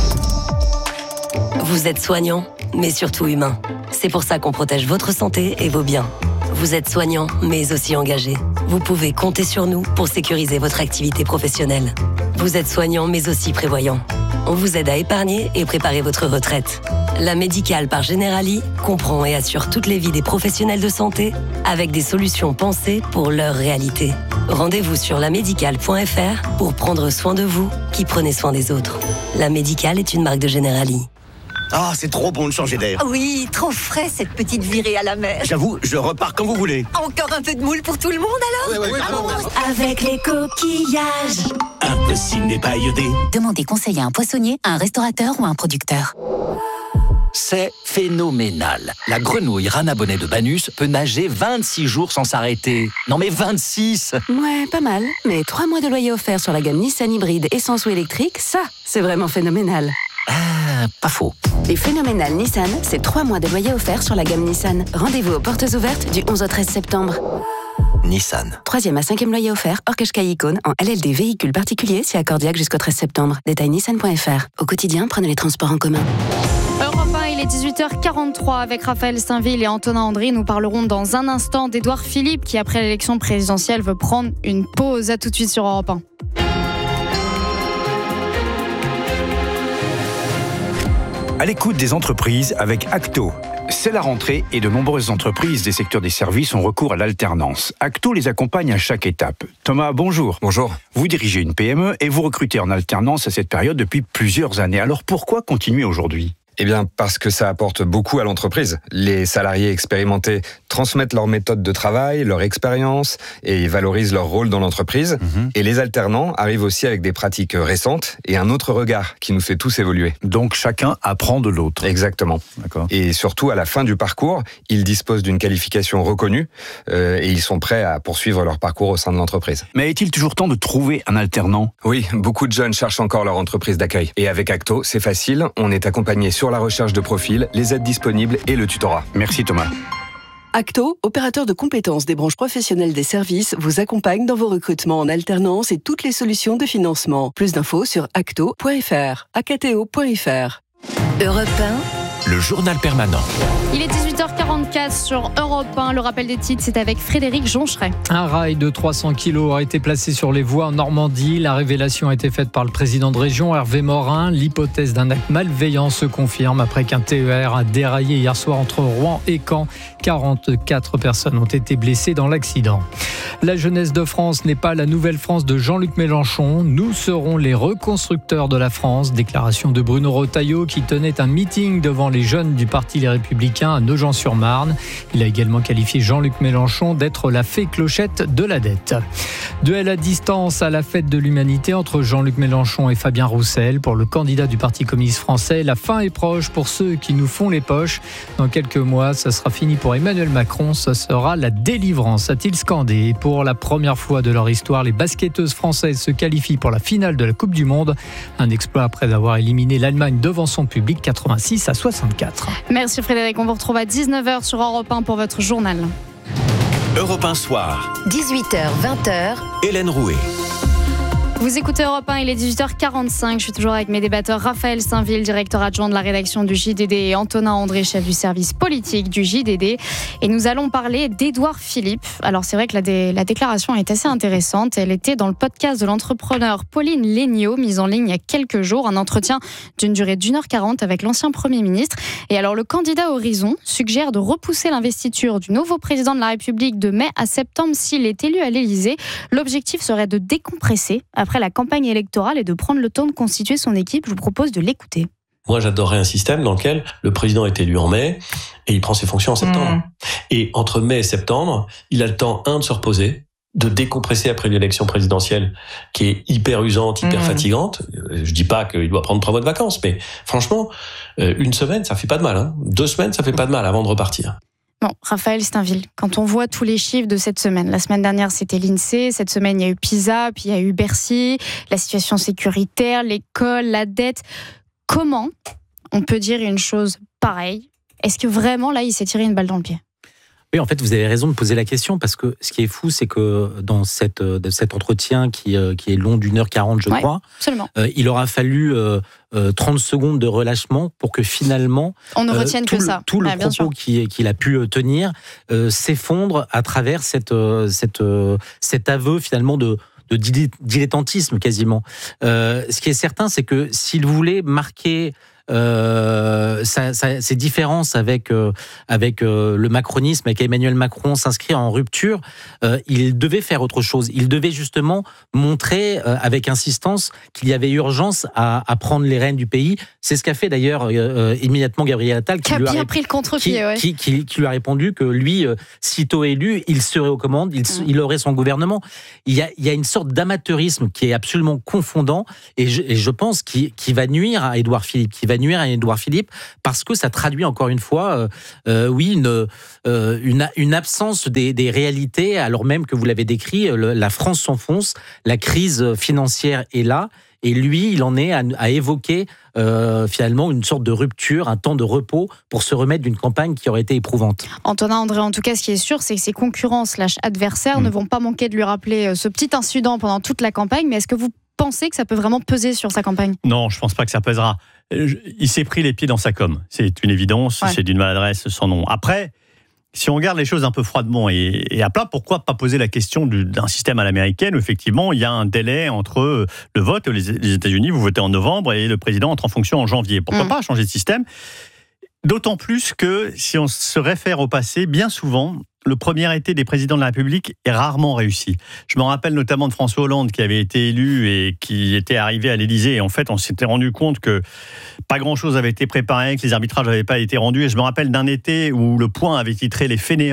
Speaker 20: Vous êtes soignant, mais surtout humain. C'est pour ça qu'on protège votre santé et vos biens. Vous êtes soignant, mais aussi engagé. Vous pouvez compter sur nous pour sécuriser votre activité professionnelle. Vous êtes soignant, mais aussi prévoyant. On vous aide à épargner et préparer votre retraite. La médicale par Generali comprend et assure toutes les vies des professionnels de santé avec des solutions pensées pour leur réalité. Rendez-vous sur la médicale point f r pour prendre soin de vous qui prenez soin des autres. La Médicale est une marque de Generali.
Speaker 21: Ah, c'est trop bon de changer d'air.
Speaker 22: Oui, trop frais cette petite virée à la mer.
Speaker 21: J'avoue, je repars quand vous voulez.
Speaker 22: Encore un peu de moule pour tout le monde alors?
Speaker 21: Oui, oui, oui.
Speaker 22: Avec les coquillages.
Speaker 21: Impossible n'est pas iodé.
Speaker 5: Demandez conseil à un poissonnier, à un restaurateur ou à un producteur.
Speaker 23: C'est phénoménal. La grenouille rana bonnet de Banus peut nager vingt-six jours sans s'arrêter. Non mais vingt-six!
Speaker 18: Ouais, pas mal. Mais trois mois de loyer offert sur la gamme Nissan hybride essence ou électrique, ça, c'est vraiment phénoménal.
Speaker 23: Ah, pas faux.
Speaker 18: Les phénoménales Nissan, c'est trois mois de loyer offert sur la gamme Nissan. Rendez-vous aux portes ouvertes du onze au treize septembre.
Speaker 23: Nissan.
Speaker 18: Troisième à cinquième loyer offert, hors Qashqai Icône, en L L D véhicule particulier, c'est accordiaque jusqu'au treize septembre. Détail nissan point f r. Au quotidien, prenez les transports en commun.
Speaker 2: Europe un, il est dix-huit heures quarante-trois avec Raphaël Steinville et Antonin André. Nous parlerons dans un instant d'Édouard Philippe qui, après l'élection présidentielle, veut prendre une pause. À tout de suite sur Europe un.
Speaker 24: À l'écoute des entreprises avec Acto. C'est la rentrée et de nombreuses entreprises des secteurs des services ont recours à l'alternance. Acto les accompagne à chaque étape. Thomas, bonjour.
Speaker 25: Bonjour.
Speaker 24: Vous dirigez une P M E et vous recrutez en alternance à cette période depuis plusieurs années. Alors pourquoi continuer aujourd'hui ?
Speaker 25: Eh bien, parce que ça apporte beaucoup à l'entreprise. Les salariés expérimentés transmettent leurs méthodes de travail, leur expérience et valorisent leur rôle dans l'entreprise. Mmh. Et les alternants arrivent aussi avec des pratiques récentes et un autre regard qui nous fait tous évoluer.
Speaker 24: Donc chacun apprend de l'autre.
Speaker 25: Exactement.
Speaker 24: D'accord.
Speaker 25: Et surtout, à la fin du parcours, ils disposent d'une qualification reconnue euh, et ils sont prêts à poursuivre leur parcours au sein de l'entreprise.
Speaker 24: Mais est-il toujours temps de trouver un alternant ?
Speaker 25: Oui, beaucoup de jeunes cherchent encore leur entreprise d'accueil. Et avec Acto, c'est facile, on est accompagné sur la recherche de profil, les aides disponibles et le tutorat.
Speaker 24: Merci Thomas.
Speaker 19: Acto, opérateur de compétences des branches professionnelles des services, vous accompagne dans vos recrutements en alternance et toutes les solutions de financement. Plus d'infos sur acto point f r, acto point f r.
Speaker 12: Europe un,
Speaker 15: le journal permanent.
Speaker 2: Il est dix-huit heures quarante-quatre sur Europe un. Le rappel des titres, c'est avec Frédéric Joncheret.
Speaker 11: Un rail de trois cents kilos a été placé sur les voies en Normandie. La révélation a été faite par le président de région, Hervé Morin. L'hypothèse d'un acte malveillant se confirme après qu'un T E R a déraillé hier soir entre Rouen et Caen. quarante-quatre personnes ont été blessées dans l'accident. La jeunesse de France n'est pas la nouvelle France de Jean-Luc Mélenchon. Nous serons les reconstructeurs de la France. Déclaration de Bruno Retailleau qui tenait un meeting devant les jeunes du Parti Les Républicains à Nogent-sur-Marne. Il a également qualifié Jean-Luc Mélenchon d'être la fée clochette de la dette. Duel à distance à la fête de l'humanité entre Jean-Luc Mélenchon et Fabien Roussel. Pour le candidat du Parti communiste français, la fin est proche pour ceux qui nous font les poches. Dans quelques mois, ça sera fini pour Emmanuel Macron. Ce sera la délivrance, a-t-il scandé. Et pour la première fois de leur histoire, les basketteuses françaises se qualifient pour la finale de la Coupe du Monde. Un exploit après avoir éliminé l'Allemagne devant son public, quatre-vingt-six à soixante-quatre.
Speaker 2: Merci Frédéric, on vous retrouve à dix-neuf heures sur Europe un pour votre journal.
Speaker 15: Europe un soir.
Speaker 12: dix-huit heures vingt heures.
Speaker 15: Hélène Rouet.
Speaker 2: Vous écoutez Europe un, il est dix-huit heures quarante-cinq. Je suis toujours avec mes débatteurs Raphaël Steinville, directeur adjoint de la rédaction du J D D, et Antonin André, chef du service politique du J D D. Et nous allons parler d'Édouard Philippe. Alors c'est vrai que la, dé- la déclaration est assez intéressante. Elle était dans le podcast de l'entrepreneur Pauline Léniaud, mise en ligne il y a quelques jours. Un entretien d'une durée d'une heure quarante avec l'ancien Premier ministre. Et alors le candidat Horizon suggère de repousser l'investiture du nouveau président de la République de mai à septembre s'il est élu à l'Élysée. L'objectif serait de décompresser après la campagne électorale et de prendre le temps de constituer son équipe. Je vous propose de l'écouter.
Speaker 26: Moi, j'adorerais un système dans lequel le président est élu en mai et il prend ses fonctions en septembre. Mmh. Et entre mai et septembre, il a le temps, un, de se reposer, de décompresser après l'élection présidentielle qui est hyper usante, hyper mmh. fatigante. Je dis pas qu'il doit prendre trois mois de vacances, mais franchement, une semaine, ça fait pas de mal. Hein. Deux semaines, ça fait pas de mal avant de repartir.
Speaker 2: Bon, Raphaël Steinville, quand on voit tous les chiffres de cette semaine, la semaine dernière c'était l'INSEE, cette semaine il y a eu PISA, puis il y a eu Bercy, la situation sécuritaire, l'école, la dette, comment on peut dire une chose pareille ? Est-ce que vraiment là il s'est tiré une balle dans le pied ?
Speaker 3: Oui, en fait, vous avez raison de poser la question, parce que ce qui est fou, c'est que dans cette, de cet entretien qui, qui est long d'une heure quarante, je
Speaker 2: ouais,
Speaker 3: crois,
Speaker 2: euh,
Speaker 3: il aura fallu euh, euh, trente secondes de relâchement pour que finalement
Speaker 2: on ne retienne
Speaker 3: euh, tout
Speaker 2: que
Speaker 3: le,
Speaker 2: ça.
Speaker 3: tout le
Speaker 2: ouais,
Speaker 3: propos qu'il, qu'il a pu tenir euh, s'effondre à travers cette, cette, cet aveu finalement de de dilettantisme quasiment. Euh, ce qui est certain, c'est que s'il voulait marquer euh, sa, sa, ses différences avec, euh, avec euh, le macronisme, avec Emmanuel Macron, s'inscrire en rupture, euh, il devait faire autre chose. Il devait justement montrer euh, avec insistance qu'il y avait urgence à, à prendre les rênes du pays. C'est ce qu'a fait d'ailleurs euh, immédiatement Gabriel Attal, qui,
Speaker 2: qui a
Speaker 3: lui
Speaker 2: bien
Speaker 3: a,
Speaker 2: pris le contre-pied,
Speaker 3: qui,
Speaker 2: ouais.
Speaker 3: qui, qui, qui lui a répondu que lui, euh, sitôt élu, il serait aux commandes, il, mmh. il aurait son gouvernement. Il y a, il y a une sorte d'amateurisme qui est absolument confondant, et je, et je pense qu'il, qu'il va nuire à Édouard Philippe, qui va nuire à Édouard Philippe, parce que ça traduit encore une fois, euh, euh, oui, une, euh, une, une absence des, des réalités, alors même que vous l'avez décrit, le, la France s'enfonce, la crise financière est là, et lui, il en est à, à évoquer euh, finalement une sorte de rupture, un temps de repos pour se remettre d'une campagne qui aurait été éprouvante.
Speaker 2: Antonin André, en tout cas, ce qui est sûr, c'est que ses concurrents slash adversaires mmh. ne vont pas manquer de lui rappeler ce petit incident pendant toute la campagne. Mais est-ce que vous pensez que ça peut vraiment peser sur sa campagne ?
Speaker 14: Non, je ne pense pas que ça pèsera. Il s'est pris les pieds dans sa com. C'est une évidence, ouais. C'est d'une maladresse sans nom. Après, si on regarde les choses un peu froidement et, et à plat, pourquoi pas poser la question du, d'un système à l'américaine où effectivement il y a un délai entre le vote, les, les États-Unis, vous votez en novembre et le président entre en fonction en janvier. Pourquoi mmh. pas changer de système ? D'autant plus que si on se réfère au passé, bien souvent, le premier été des présidents de la République est rarement réussi. Je me rappelle notamment de François Hollande qui avait été élu et qui était arrivé à l'Élysée. Et en fait, on s'était rendu compte que pas grand-chose avait été préparé, que les arbitrages n'avaient pas été rendus. Et je me rappelle d'un été où Le Point avait titré « Les fainéants ».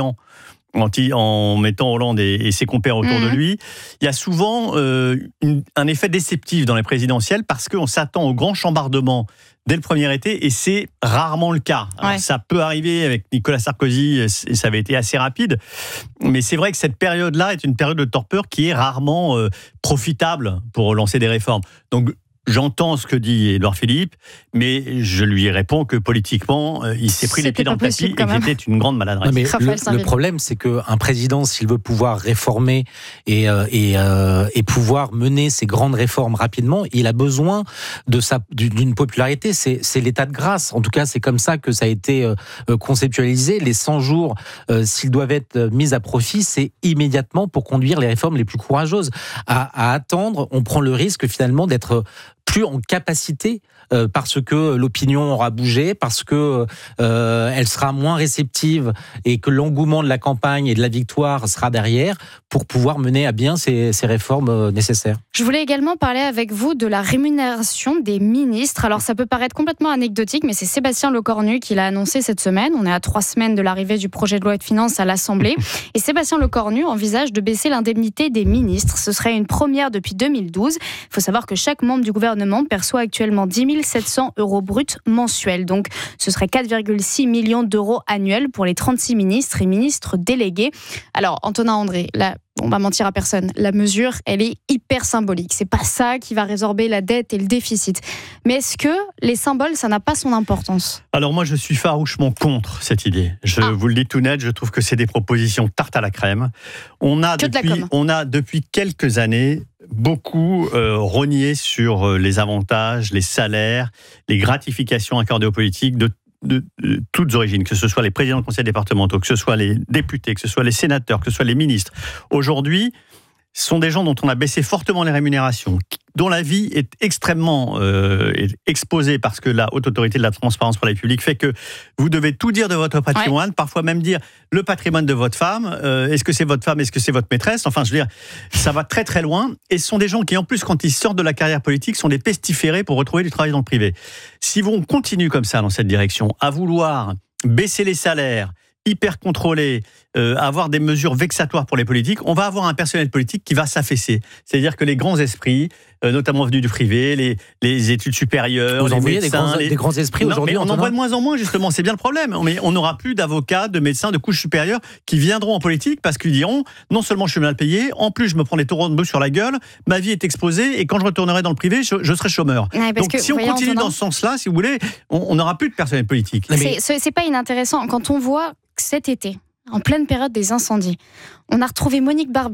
Speaker 14: En mettant Hollande et, et ses compères autour mmh. de lui. Il y a souvent euh, une, un effet déceptif dans les présidentielles parce qu'on s'attend au grand chambardement dès le premier été et c'est rarement le cas. Alors, ouais. Ça peut arriver avec Nicolas Sarkozy et ça avait été assez rapide, mais c'est vrai que cette période-là est une période de torpeur qui est rarement euh, profitable pour lancer des réformes. Donc, j'entends ce que dit Édouard Philippe, mais je lui réponds que politiquement, il s'est pris
Speaker 2: c'était
Speaker 14: les pieds dans le tapis et que c'était une grande maladresse.
Speaker 3: Non, mais le, le problème, c'est qu'un président, s'il veut pouvoir réformer et, euh, et, euh, et pouvoir mener ces grandes réformes rapidement, il a besoin de sa, d'une popularité. C'est, c'est l'état de grâce. En tout cas, c'est comme ça que ça a été euh, conceptualisé. Les cent jours, euh, s'ils doivent être mis à profit, c'est immédiatement pour conduire les réformes les plus courageuses. À, à attendre, on prend le risque finalement d'être plus en capacité euh, parce que l'opinion aura bougé, parce que euh, elle sera moins réceptive et que l'engouement de la campagne et de la victoire sera derrière pour pouvoir mener à bien ces, ces réformes euh, nécessaires.
Speaker 2: Je voulais également parler avec vous de la rémunération des ministres. Alors ça peut paraître complètement anecdotique, mais c'est Sébastien Lecornu qui l'a annoncé cette semaine. On est à trois semaines de l'arrivée du projet de loi de finances à l'Assemblée. Et Sébastien Lecornu envisage de baisser l'indemnité des ministres. Ce serait une première depuis deux mille douze. Il faut savoir que chaque membre du gouvernement perçoit actuellement dix mille sept cents euros bruts mensuels. Donc, ce serait quatre virgule six millions d'euros annuels pour les trente-six ministres et ministres délégués. Alors, Antonin André, là, on va mentir à personne. La mesure, elle est hyper symbolique. C'est pas ça qui va résorber la dette et le déficit. Mais est-ce que les symboles, ça n'a pas son importance ?
Speaker 14: Alors moi, je suis farouchement contre cette idée. Je ah. vous le dis tout net, je trouve que c'est des propositions tarte à la crème. On a, depuis, on a depuis quelques années beaucoup euh, rogné sur euh, les avantages, les salaires, les gratifications accordées aux politiques de De, de toutes origines, que ce soit les présidents de conseils départementaux, que ce soit les députés, que ce soit les sénateurs, que ce soit les ministres. Aujourd'hui, ce sont des gens dont on a baissé fortement les rémunérations, dont la vie est extrêmement euh, exposée parce que la haute autorité de la transparence pour la République fait que vous devez tout dire de votre patrimoine, ouais. parfois même dire le patrimoine de votre femme, euh, est-ce que c'est votre femme, est-ce que c'est votre maîtresse, enfin je veux dire, ça va très très loin, et ce sont des gens qui en plus quand ils sortent de la carrière politique sont des pestiférés pour retrouver du travail dans le privé. Si on continue comme ça dans cette direction, à vouloir baisser les salaires, hyper contrôlé, euh, avoir des mesures vexatoires pour les politiques, on va avoir un personnel politique qui va s'affaisser. C'est-à-dire que les grands esprits, euh, notamment venus du privé, les, les études supérieures,
Speaker 3: vous
Speaker 14: les
Speaker 3: envoyez
Speaker 14: médecins...
Speaker 3: des grands,
Speaker 14: les...
Speaker 3: des grands esprits
Speaker 14: non,
Speaker 3: aujourd'hui,
Speaker 14: mais on en voit de moins en moins, justement, c'est bien le problème. Mais on n'aura plus d'avocats, de médecins, de couches supérieures qui viendront en politique parce qu'ils diront, non seulement je suis mal payé, en plus je me prends des taureaux de bœuf sur la gueule, ma vie est exposée et quand je retournerai dans le privé, je, je serai chômeur.
Speaker 2: Ouais,
Speaker 14: Donc
Speaker 2: que,
Speaker 14: si on continue Antonin, dans ce sens-là, si vous voulez, on n'aura plus de personnel politique.
Speaker 2: C'est, c'est, c'est pas inintéressant. Quand on voit cet été, en pleine période des incendies, on a retrouvé Monique Barbu.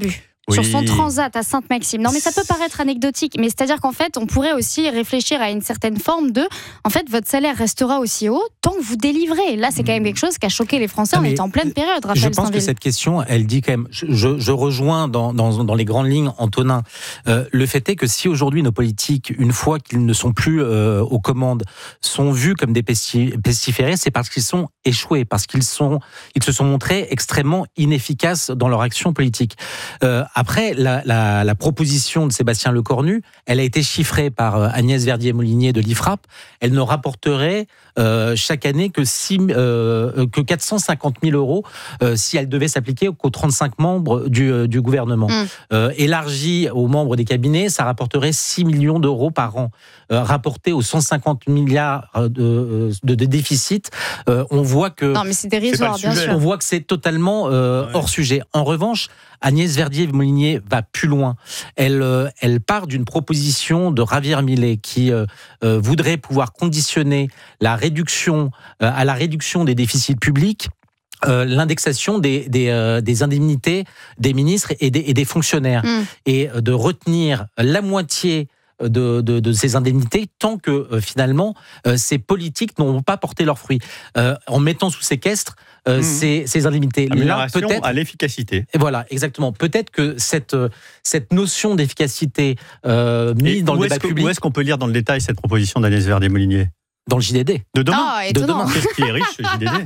Speaker 2: Oui. Sur son transat à Sainte-Maxime. Non, mais ça peut paraître anecdotique, mais c'est-à-dire qu'en fait, on pourrait aussi réfléchir à une certaine forme de, en fait, votre salaire restera aussi haut tant que vous délivrez. Là, c'est quand même quelque chose qui a choqué les Français. Non, on est en pleine période, Raphaël
Speaker 3: Je pense
Speaker 2: Steinville.
Speaker 3: que cette question, elle dit quand même, je, je rejoins dans, dans, dans les grandes lignes Antonin. Euh, le fait est que si aujourd'hui nos politiques, une fois qu'ils ne sont plus euh, aux commandes, sont vus comme des pesti- pestiférés, c'est parce qu'ils sont échoués, parce qu'ils sont, ils se sont montrés extrêmement inefficaces dans leur action politique. Euh, après, la, la, la proposition de Sébastien Lecornu, elle a été chiffrée par Agnès Verdier-Molinier de l'I F R A P. Elle ne rapporterait euh, chaque année que, six, euh, que quatre cent cinquante mille euros euh, si elle devait s'appliquer qu'aux trente-cinq membres du, euh, du gouvernement. Mmh. Euh, élargie aux membres des cabinets, ça rapporterait six millions d'euros par an. Euh, rapporté aux cent cinquante milliards de, de, de déficit, euh, on voit que...
Speaker 2: Non, mais c'est dérisoire, bien sûr.
Speaker 3: On voit que c'est totalement euh, ouais. hors sujet. En revanche, Agnès Verdier-Molinier va plus loin. Elle, euh, elle part d'une proposition de Javier Milei qui euh, euh, voudrait pouvoir conditionner la réduction, euh, à la réduction des déficits publics Euh, l'indexation des, des, euh, des indemnités des ministres et des, et des fonctionnaires, mmh. et de retenir la moitié de, de, de ces indemnités tant que euh, finalement euh, ces politiques n'ont pas porté leurs fruits, euh, en mettant sous séquestre euh, mmh. ces, ces indemnités.
Speaker 14: Amélioration peut-être à l'efficacité.
Speaker 3: Et voilà, exactement. Peut-être que cette, cette notion d'efficacité euh, mise dans le débat public...
Speaker 14: Où est-ce qu'on peut lire dans le détail cette proposition d'Agnès Verdier-Molinier ?
Speaker 3: Dans le J D D.
Speaker 14: De demain.
Speaker 2: Ah,
Speaker 14: de demain. Qu'est-ce qui est riche, le J D D ?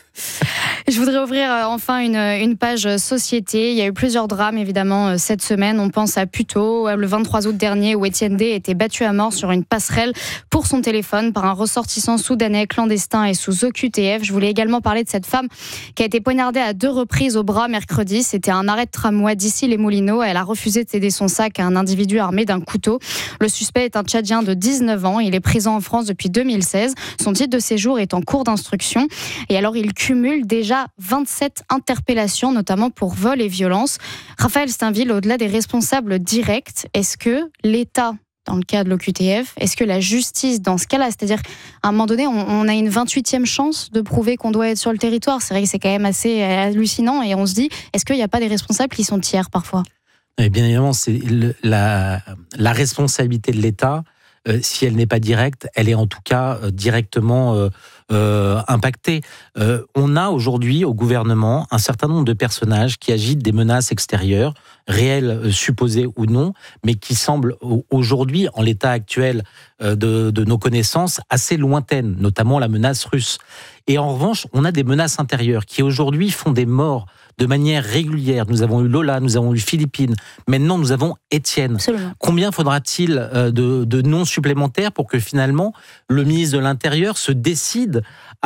Speaker 2: Je voudrais ouvrir enfin une, une page société. Il y a eu plusieurs drames évidemment cette semaine. On pense à Puteaux, le vingt-trois août dernier, où Étienne D était battu à mort sur une passerelle pour son téléphone par un ressortissant soudanais clandestin et sous O Q T F. Je voulais également parler de cette femme qui a été poignardée à deux reprises au bras mercredi. C'était un arrêt de tramway d'ici les Moulineaux. Elle a refusé de céder son sac à un individu armé d'un couteau. Le suspect est un Tchadien de dix-neuf ans. Il est présent en France depuis deux mille seize. Son titre de séjour est en cours d'instruction. Et alors, il cumule déjà vingt-sept interpellations, notamment pour vol et violence. Raphaël Steinville, au-delà des responsables directs, est-ce que l'État, dans le cas de l'O Q T F, est-ce que la justice, dans ce cas-là, c'est-à-dire, à un moment donné, on, on a une vingt-huitième chance de prouver qu'on doit être sur le territoire. C'est vrai que c'est quand même assez hallucinant et on se dit, est-ce qu'il n'y a pas des responsables qui sont tiers parfois ?
Speaker 3: Et bien évidemment, c'est le, la, la responsabilité de l'État. Euh, si elle n'est pas directe, elle est en tout cas euh, directement euh, euh, impactée. Euh, on a aujourd'hui au gouvernement un certain nombre de personnages qui agitent des menaces extérieures, réelles, euh, supposées ou non, mais qui semblent aujourd'hui, en l'état actuel euh, de, de nos connaissances, assez lointaines, notamment la menace russe. Et en revanche, on a des menaces intérieures qui aujourd'hui font des morts de manière régulière. Nous avons eu Lola, nous avons eu Philippine, maintenant nous avons Étienne.
Speaker 2: Absolument.
Speaker 3: Combien faudra-t-il de, de noms supplémentaires pour que finalement le ministre de l'Intérieur se décide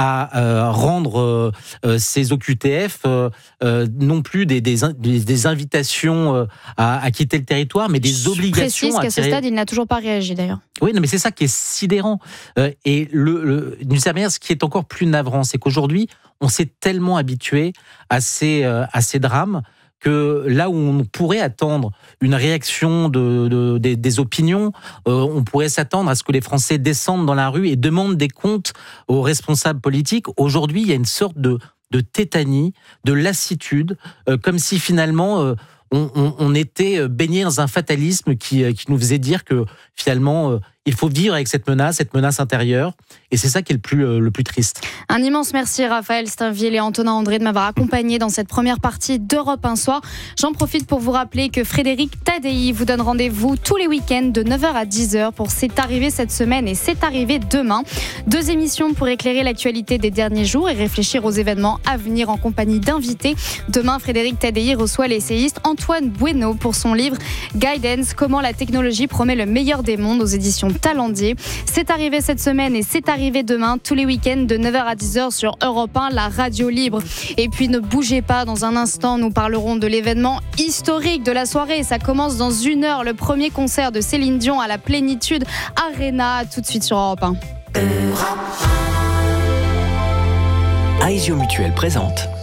Speaker 3: à euh, rendre euh, ces O Q T F euh, euh, non plus des, des, des invitations euh, à, à quitter le territoire, mais des obligations
Speaker 2: à tirer... qu'à ce stade, il n'a toujours pas réagi d'ailleurs.
Speaker 3: Oui, non, mais c'est ça qui est sidérant. Euh, et le, le, d'une certaine manière, ce qui est encore plus navrant, c'est qu'aujourd'hui, on s'est tellement habitué à ces, euh, à ces drames que là où on pourrait attendre une réaction de, de, des, des opinions, euh, on pourrait s'attendre à ce que les Français descendent dans la rue et demandent des comptes aux responsables politiques. Aujourd'hui, il y a une sorte de, de tétanie, de lassitude, euh, comme si finalement... Euh, On, on, on était baigné dans un fatalisme qui, qui nous faisait dire que finalement, euh, il faut vivre avec cette menace, cette menace intérieure. Et c'est ça qui est le plus, euh, le plus triste.
Speaker 2: Un immense merci Raphaël Steinville et Antonin André de m'avoir accompagné dans cette première partie d'Europe un soir. J'en profite pour vous rappeler que Frédéric Tadei vous donne rendez-vous tous les week-ends de neuf heures à dix heures pour C'est arrivé cette semaine et C'est arrivé demain. Deux émissions pour éclairer l'actualité des derniers jours et réfléchir aux événements à venir en compagnie d'invités. Demain, Frédéric Tadei reçoit l'essayiste Antoine Bueno pour son livre Guidance, comment la technologie promet le meilleur des mondes aux éditions Talendier. C'est arrivé cette semaine et c'est arrivé demain, tous les week-ends de neuf heures à dix heures sur Europe un, la radio libre. Et puis ne bougez pas, dans un instant, nous parlerons de l'événement historique de la soirée. Ça commence dans une heure, le premier concert de Céline Dion à la Plénitude Arena. Tout de suite sur Europe un.
Speaker 15: Aesio Mutuel présente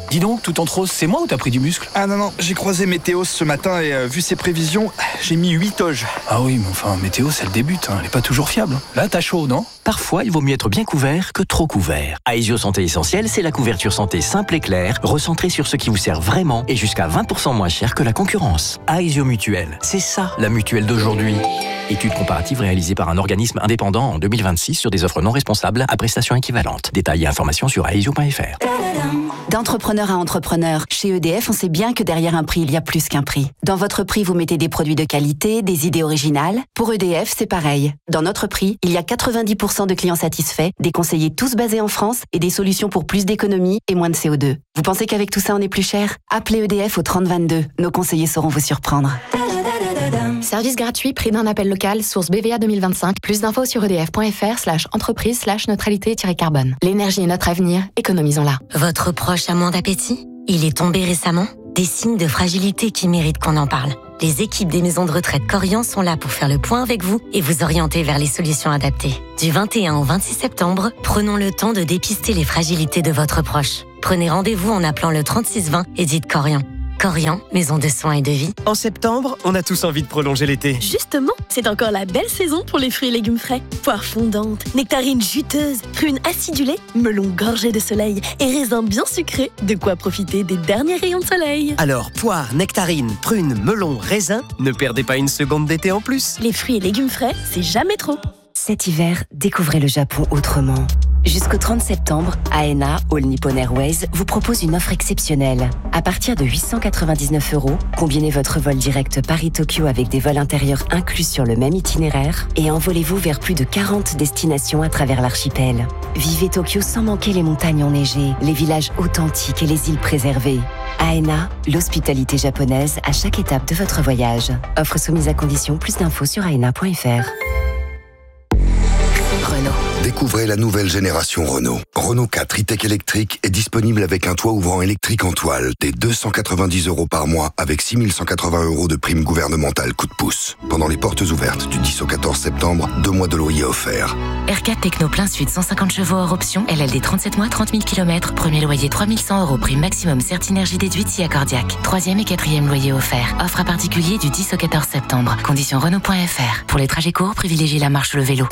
Speaker 1: Dis donc, tout en rose, c'est moi ou t'as pris du muscle?
Speaker 4: Ah non, non, j'ai croisé Météos ce matin et euh, vu ses prévisions, j'ai mis huit toges.
Speaker 1: Ah oui, mais enfin, Météos, elle débute, hein. Elle est pas toujours fiable. Là, t'as chaud, non?
Speaker 6: Parfois, il vaut mieux être bien couvert que trop couvert. Aesio Santé Essentielle, c'est la couverture santé simple et claire, recentrée sur ce qui vous sert vraiment et jusqu'à vingt pour cent moins cher que la concurrence. Aesio Mutuelle, c'est ça la mutuelle d'aujourd'hui. Étude comparative réalisée par un organisme indépendant en deux mille vingt-six sur des offres non responsables à prestations équivalentes. Détails et informations sur aesio point f r.
Speaker 7: D'entrepreneur à entrepreneur, chez E D F, on sait bien que derrière un prix, il y a plus qu'un prix. Dans votre prix, vous mettez des produits de qualité, des idées originales. Pour E D F, c'est pareil. Dans notre prix, il y a quatre-vingt-dix pour cent de clients satisfaits, des conseillers tous basés en France et des solutions pour plus d'économie et moins de C O deux. Vous pensez qu'avec tout ça, on est plus cher? Appelez E D F au trente vingt-deux. Nos conseillers sauront vous surprendre.
Speaker 8: Service gratuit, prix d'un appel local, source B V A deux mille vingt-cinq. Plus d'infos sur edf.fr slash entreprise slash neutralité-carbone. L'énergie est notre avenir, économisons-la.
Speaker 10: Votre proche a moins d'appétit? Il est tombé récemment? Des signes de fragilité qui méritent qu'on en parle. Les équipes des maisons de retraite Corian sont là pour faire le point avec vous et vous orienter vers les solutions adaptées. Du vingt et un au vingt-six septembre, prenons le temps de dépister les fragilités de votre proche. Prenez rendez-vous en appelant le trente-six vingt et dites Corian. Corian, maison de soins et de vie.
Speaker 27: En septembre, on a tous envie de prolonger l'été.
Speaker 28: Justement, c'est encore la belle saison pour les fruits et légumes frais. Poires fondantes, nectarines juteuses, prunes acidulées, melons gorgés de soleil et raisins bien sucrés. De quoi profiter des derniers rayons de soleil.
Speaker 27: Alors, poires, nectarines, prunes, melons, raisins, ne perdez pas une seconde d'été en plus.
Speaker 28: Les fruits et légumes frais, c'est jamais trop.
Speaker 7: Cet hiver, découvrez le Japon autrement. Jusqu'au trente septembre, A N A, All Nippon Airways, vous propose une offre exceptionnelle. À partir de huit cent quatre-vingt-dix-neuf euros, combinez votre vol direct Paris-Tokyo avec des vols intérieurs inclus sur le même itinéraire et envolez-vous vers plus de quarante destinations à travers l'archipel. Vivez Tokyo sans manquer les montagnes enneigées, les villages authentiques et les îles préservées. A N A, l'hospitalité japonaise à chaque étape de votre voyage. Offre soumise à condition, plus d'infos sur aena point f r.
Speaker 29: Renault. Découvrez la nouvelle génération Renault. Renault quatre e-tech électrique est disponible avec un toit ouvrant électrique en toile dès deux cent quatre-vingt-dix euros par mois avec six mille cent quatre-vingts euros de prime gouvernementale coup de pouce. Pendant les portes ouvertes du dix au quatorze septembre, deux mois de loyer offerts.
Speaker 10: R quatre Techno plein sud, cent cinquante chevaux hors option, L L D trente-sept mois, trente mille kilomètres, premier loyer trois mille cent euros, prime maximum Certinergie déduite si accordiaque. Troisième et quatrième loyer offert. Offre à particulier du dix au quatorze septembre. Conditions Renault point f r. Pour les trajets courts, privilégiez la marche ou le vélo.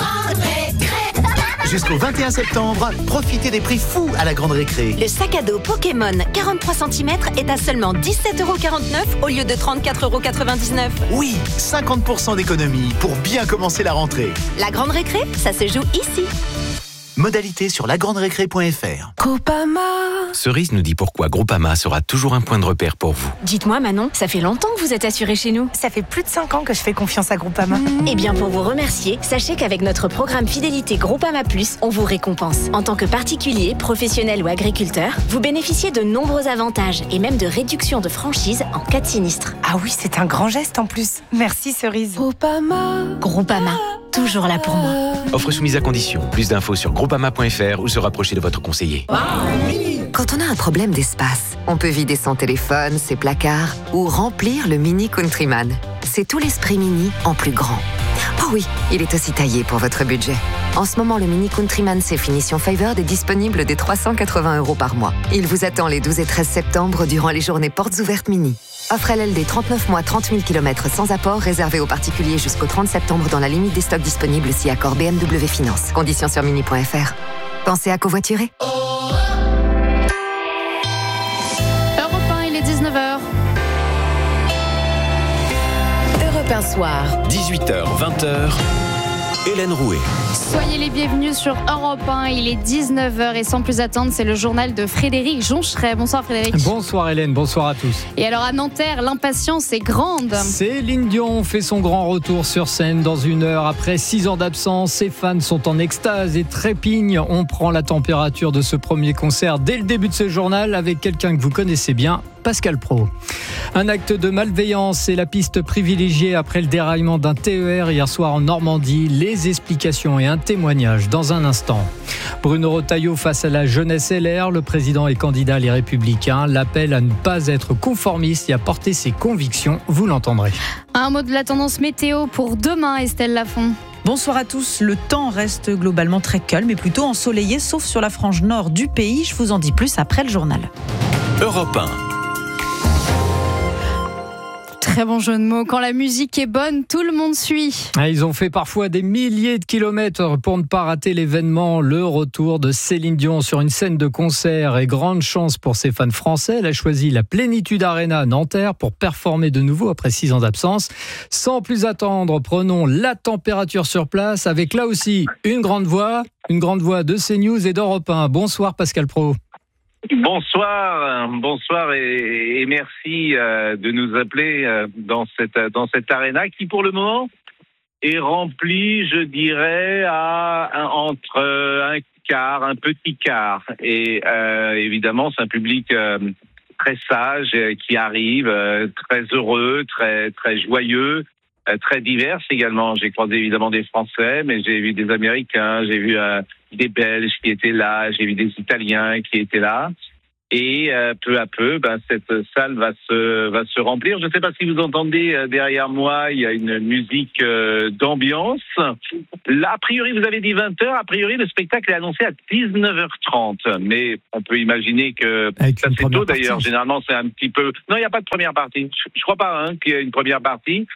Speaker 30: Jusqu'au vingt et un septembre, profitez des prix fous à la Grande Récré.
Speaker 22: Le sac à dos Pokémon quarante-trois centimètres est à seulement dix-sept euros quarante-neuf au lieu de trente-quatre euros quatre-vingt-dix-neuf.
Speaker 30: Oui, cinquante pour cent d'économie pour bien commencer la rentrée.
Speaker 22: La Grande Récré, ça se joue ici.
Speaker 30: Modalité sur la grande récré point f r.
Speaker 12: Groupama.
Speaker 9: Cerise nous dit pourquoi Groupama sera toujours un point de repère pour vous.
Speaker 28: Dites-moi Manon, ça fait longtemps que vous êtes assurée chez nous.
Speaker 31: Ça fait plus de cinq ans que je fais confiance à Groupama.
Speaker 28: Mmh. Eh bien pour vous remercier, sachez qu'avec notre programme Fidélité Groupama Plus, on vous récompense. En tant que particulier, professionnel ou agriculteur, vous bénéficiez de nombreux avantages et même de réductions de franchise en cas de sinistre.
Speaker 31: Ah oui, c'est un grand geste en plus. Merci Cerise.
Speaker 12: Groupama.
Speaker 28: Groupama, toujours là pour moi.
Speaker 9: Offre soumise à condition. Plus d'infos sur groupama point f r ou se rapprocher de votre conseiller.
Speaker 32: Quand on a un problème d'espace, on peut vider son téléphone, ses placards ou remplir le Mini Countryman. C'est tout l'esprit Mini en plus grand. Oh oui, il est aussi taillé pour votre budget. En ce moment, le Mini Countryman C finition Favored est disponible dès trois cent quatre-vingts euros par mois. Il vous attend les douze et treize septembre durant les journées portes ouvertes Mini. Offre L L D trente-neuf mois, trente mille kilomètres sans apport, réservé aux particuliers jusqu'au trente septembre dans la limite des stocks disponibles si accord B M W Finance. Conditions sur mini point f r. Pensez à covoiturer.
Speaker 2: Europe un, il est dix-neuf heures.
Speaker 12: Europe un soir.
Speaker 15: dix-huit heures, vingt heures. Hélène Rouet.
Speaker 2: Soyez les bienvenus sur Europe un, il est dix-neuf heures et sans plus attendre, c'est le journal de Frédéric Joncheret. Bonsoir Frédéric.
Speaker 11: Bonsoir Hélène, bonsoir à tous.
Speaker 2: Et alors à Nanterre, l'impatience est grande.
Speaker 11: Céline Dion fait son grand retour sur scène dans une heure. Après six ans d'absence, ses fans sont en extase et trépignent. On prend la température de ce premier concert dès le début de ce journal avec quelqu'un que vous connaissez bien, Pascal Praud. Un acte de malveillance est la piste privilégiée après le déraillement d'un T E R hier soir en Normandie. Les explications et un témoignage dans un instant. Bruno Retailleau face à la jeunesse L R, le président et candidat Les Républicains, l'appel à ne pas être conformiste et à porter ses convictions, vous l'entendrez.
Speaker 2: Un mot de la tendance météo pour demain, Estelle Lafont.
Speaker 5: Bonsoir à tous. Le temps reste globalement très calme et plutôt ensoleillé, sauf sur la frange nord du pays. Je vous en dis plus après le journal.
Speaker 15: Europe un.
Speaker 2: Très bon jeu de mots. Quand la musique est bonne, tout le monde suit.
Speaker 11: Ils ont fait parfois des milliers de kilomètres pour ne pas rater l'événement. Le retour de Céline Dion sur une scène de concert et grande chance pour ses fans français. Elle a choisi la Plénitude Arena à Nanterre pour performer de nouveau après six ans d'absence. Sans plus attendre, prenons la température sur place avec là aussi une grande voix, une grande voix de CNews et d'Europe un. Bonsoir Pascal Praud.
Speaker 13: Bonsoir, bonsoir et, et merci euh, de nous appeler euh, dans cette dans cette arena qui pour le moment est remplie, je dirais, à un, entre un quart, un petit quart. Et euh, évidemment, c'est un public euh, très sage euh, qui arrive, euh, très heureux, très très joyeux, euh, très divers également. J'ai croisé évidemment des Français, mais j'ai vu des Américains, j'ai vu euh, des Belges qui étaient là, j'ai vu des Italiens qui étaient là. Et euh, peu à peu, ben, cette salle va se va se remplir. Je ne sais pas si vous entendez euh, derrière moi, il y a une musique euh, d'ambiance. Là, a priori, vous avez dit vingt heures. A priori, le spectacle est annoncé à dix-neuf heures trente. Mais on peut imaginer que
Speaker 11: Avec
Speaker 13: ça c'est tôt d'ailleurs.
Speaker 11: partie.
Speaker 13: Généralement, c'est un petit peu. Non, il n'y a pas de première partie. Je, je crois pas hein, qu'il y ait une première partie.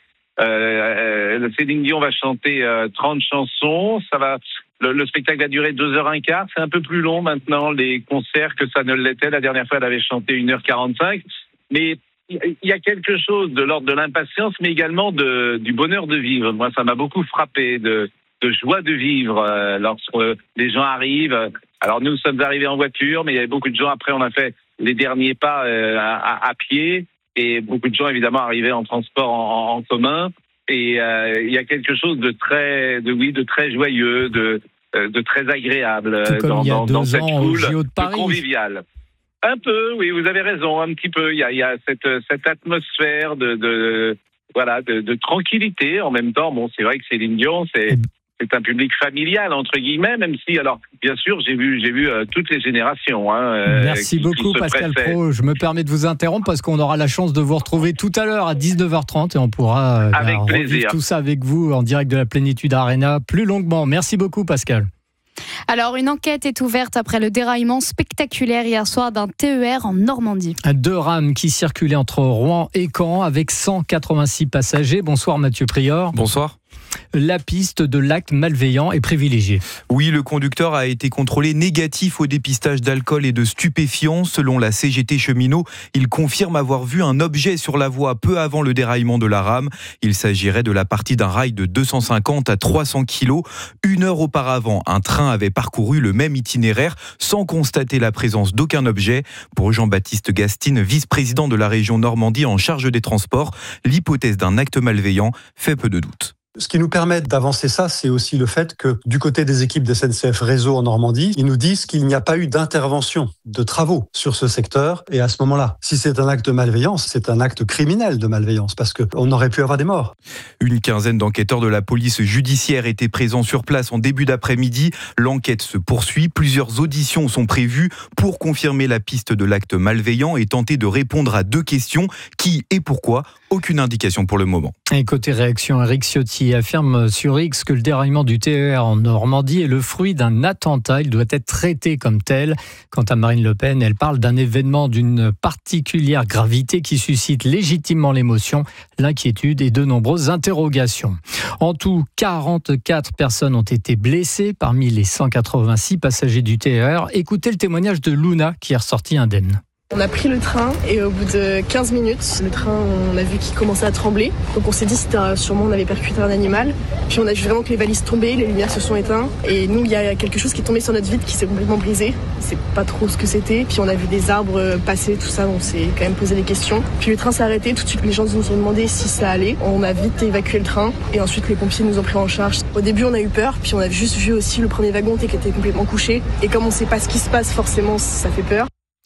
Speaker 13: Euh, euh, Céline Dion va chanter euh, trente chansons. Ça va. Le, le spectacle va durer deux heures un quart. C'est un peu plus long maintenant, les concerts, que ça ne l'était. La dernière fois, elle avait chanté une heure quarante-cinq. Mais il y a quelque chose de l'ordre de l'impatience, mais également de, du bonheur de vivre. Moi, ça m'a beaucoup frappé, de, de joie de vivre euh, lorsque les gens arrivent. Alors, nous sommes arrivés en voiture, mais il y avait beaucoup de gens. Après, on a fait les derniers pas euh, à, à pied. Et beaucoup de gens, évidemment, arrivaient en transport en, en commun. Et euh, il y a quelque chose de très, de oui, de très joyeux, de, de très agréable
Speaker 11: Tout comme
Speaker 13: dans,
Speaker 11: il y a
Speaker 13: dans,
Speaker 11: deux
Speaker 13: dans cette
Speaker 11: ans au
Speaker 13: foule
Speaker 11: J O de Paris.
Speaker 13: conviviale. Un peu, oui, vous avez raison, un petit peu. Il y a, il y a cette, cette atmosphère de, de voilà, de, de tranquillité. En même temps, bon, c'est vrai que Céline Dion, c'est c'est un public familial entre guillemets, même si, alors, bien sûr, j'ai vu, j'ai vu euh, toutes les générations. Hein, euh,
Speaker 11: Merci
Speaker 13: qui,
Speaker 11: beaucoup,
Speaker 13: qui se
Speaker 11: Pascal
Speaker 13: pressaient.
Speaker 11: Praud. Je me permets de vous interrompre parce qu'on aura la chance de vous retrouver tout à l'heure à dix-neuf heures trente et on pourra euh,
Speaker 13: Avec
Speaker 11: bah, revivre
Speaker 13: plaisir.
Speaker 11: tout ça avec vous en direct de la Plénitude Arena plus longuement. Merci beaucoup, Pascal.
Speaker 2: Alors, une enquête est ouverte après le déraillement spectaculaire hier soir d'un T E R en Normandie.
Speaker 11: Deux rames qui circulaient entre Rouen et Caen avec cent quatre-vingt-six passagers. Bonsoir Mathieu Prior.
Speaker 16: Bonsoir.
Speaker 11: La piste de l'acte malveillant est privilégiée.
Speaker 16: Oui, le conducteur a été contrôlé négatif au dépistage d'alcool et de stupéfiants. Selon la C G T cheminot, il confirme avoir vu un objet sur la voie peu avant le déraillement de la rame. Il s'agirait de la partie d'un rail de deux cent cinquante à trois cents kilos. Une heure auparavant, un train avait parcouru le même itinéraire sans constater la présence d'aucun objet. Pour Jean-Baptiste Gastine, vice-président de la région Normandie en charge des transports, l'hypothèse d'un acte malveillant fait peu de doute.
Speaker 17: Ce qui nous permet d'avancer ça, c'est aussi le fait que du côté des équipes de S N C F Réseau en Normandie, ils nous disent qu'il n'y a pas eu d'intervention, de travaux sur ce secteur. Et à ce moment-là, si c'est un acte de malveillance, c'est un acte criminel de malveillance parce qu'on aurait pu avoir des morts.
Speaker 16: Une quinzaine d'enquêteurs de la police judiciaire étaient présents sur place en début d'après-midi. L'enquête se poursuit. Plusieurs auditions sont prévues pour confirmer la piste de l'acte malveillant et tenter de répondre à deux questions. Qui et pourquoi ? Aucune indication pour le moment.
Speaker 11: Et côté réaction, Eric Ciotti affirme sur X que le déraillement du T E R en Normandie est le fruit d'un attentat. Il doit être traité comme tel. Quant à Marine Le Pen, elle parle d'un événement d'une particulière gravité qui suscite légitimement l'émotion, l'inquiétude et de nombreuses interrogations. En tout, quarante-quatre personnes ont été blessées parmi les cent quatre-vingt-six passagers du T E R. Écoutez le témoignage de Luna qui est ressortie indemne.
Speaker 18: On a pris le train et au bout de quinze minutes, le train, on a vu qu'il commençait à trembler. Donc on s'est dit que sûrement on avait percuté un animal. Puis on a vu vraiment que les valises tombaient, les lumières se sont éteintes. Et nous, il y a quelque chose qui est tombé sur notre vitre qui s'est complètement brisé. C'est pas trop ce que c'était. Puis on a vu des arbres passer, tout ça, on s'est quand même posé des questions. Puis le train s'est arrêté, tout de suite les gens nous ont demandé si ça allait. On a vite évacué le train et ensuite les pompiers nous ont pris en charge. Au début on a eu peur, puis on a juste vu aussi le premier wagon qui était complètement couché. Et comme on sait pas ce qui se passe, forcément ça fait peur.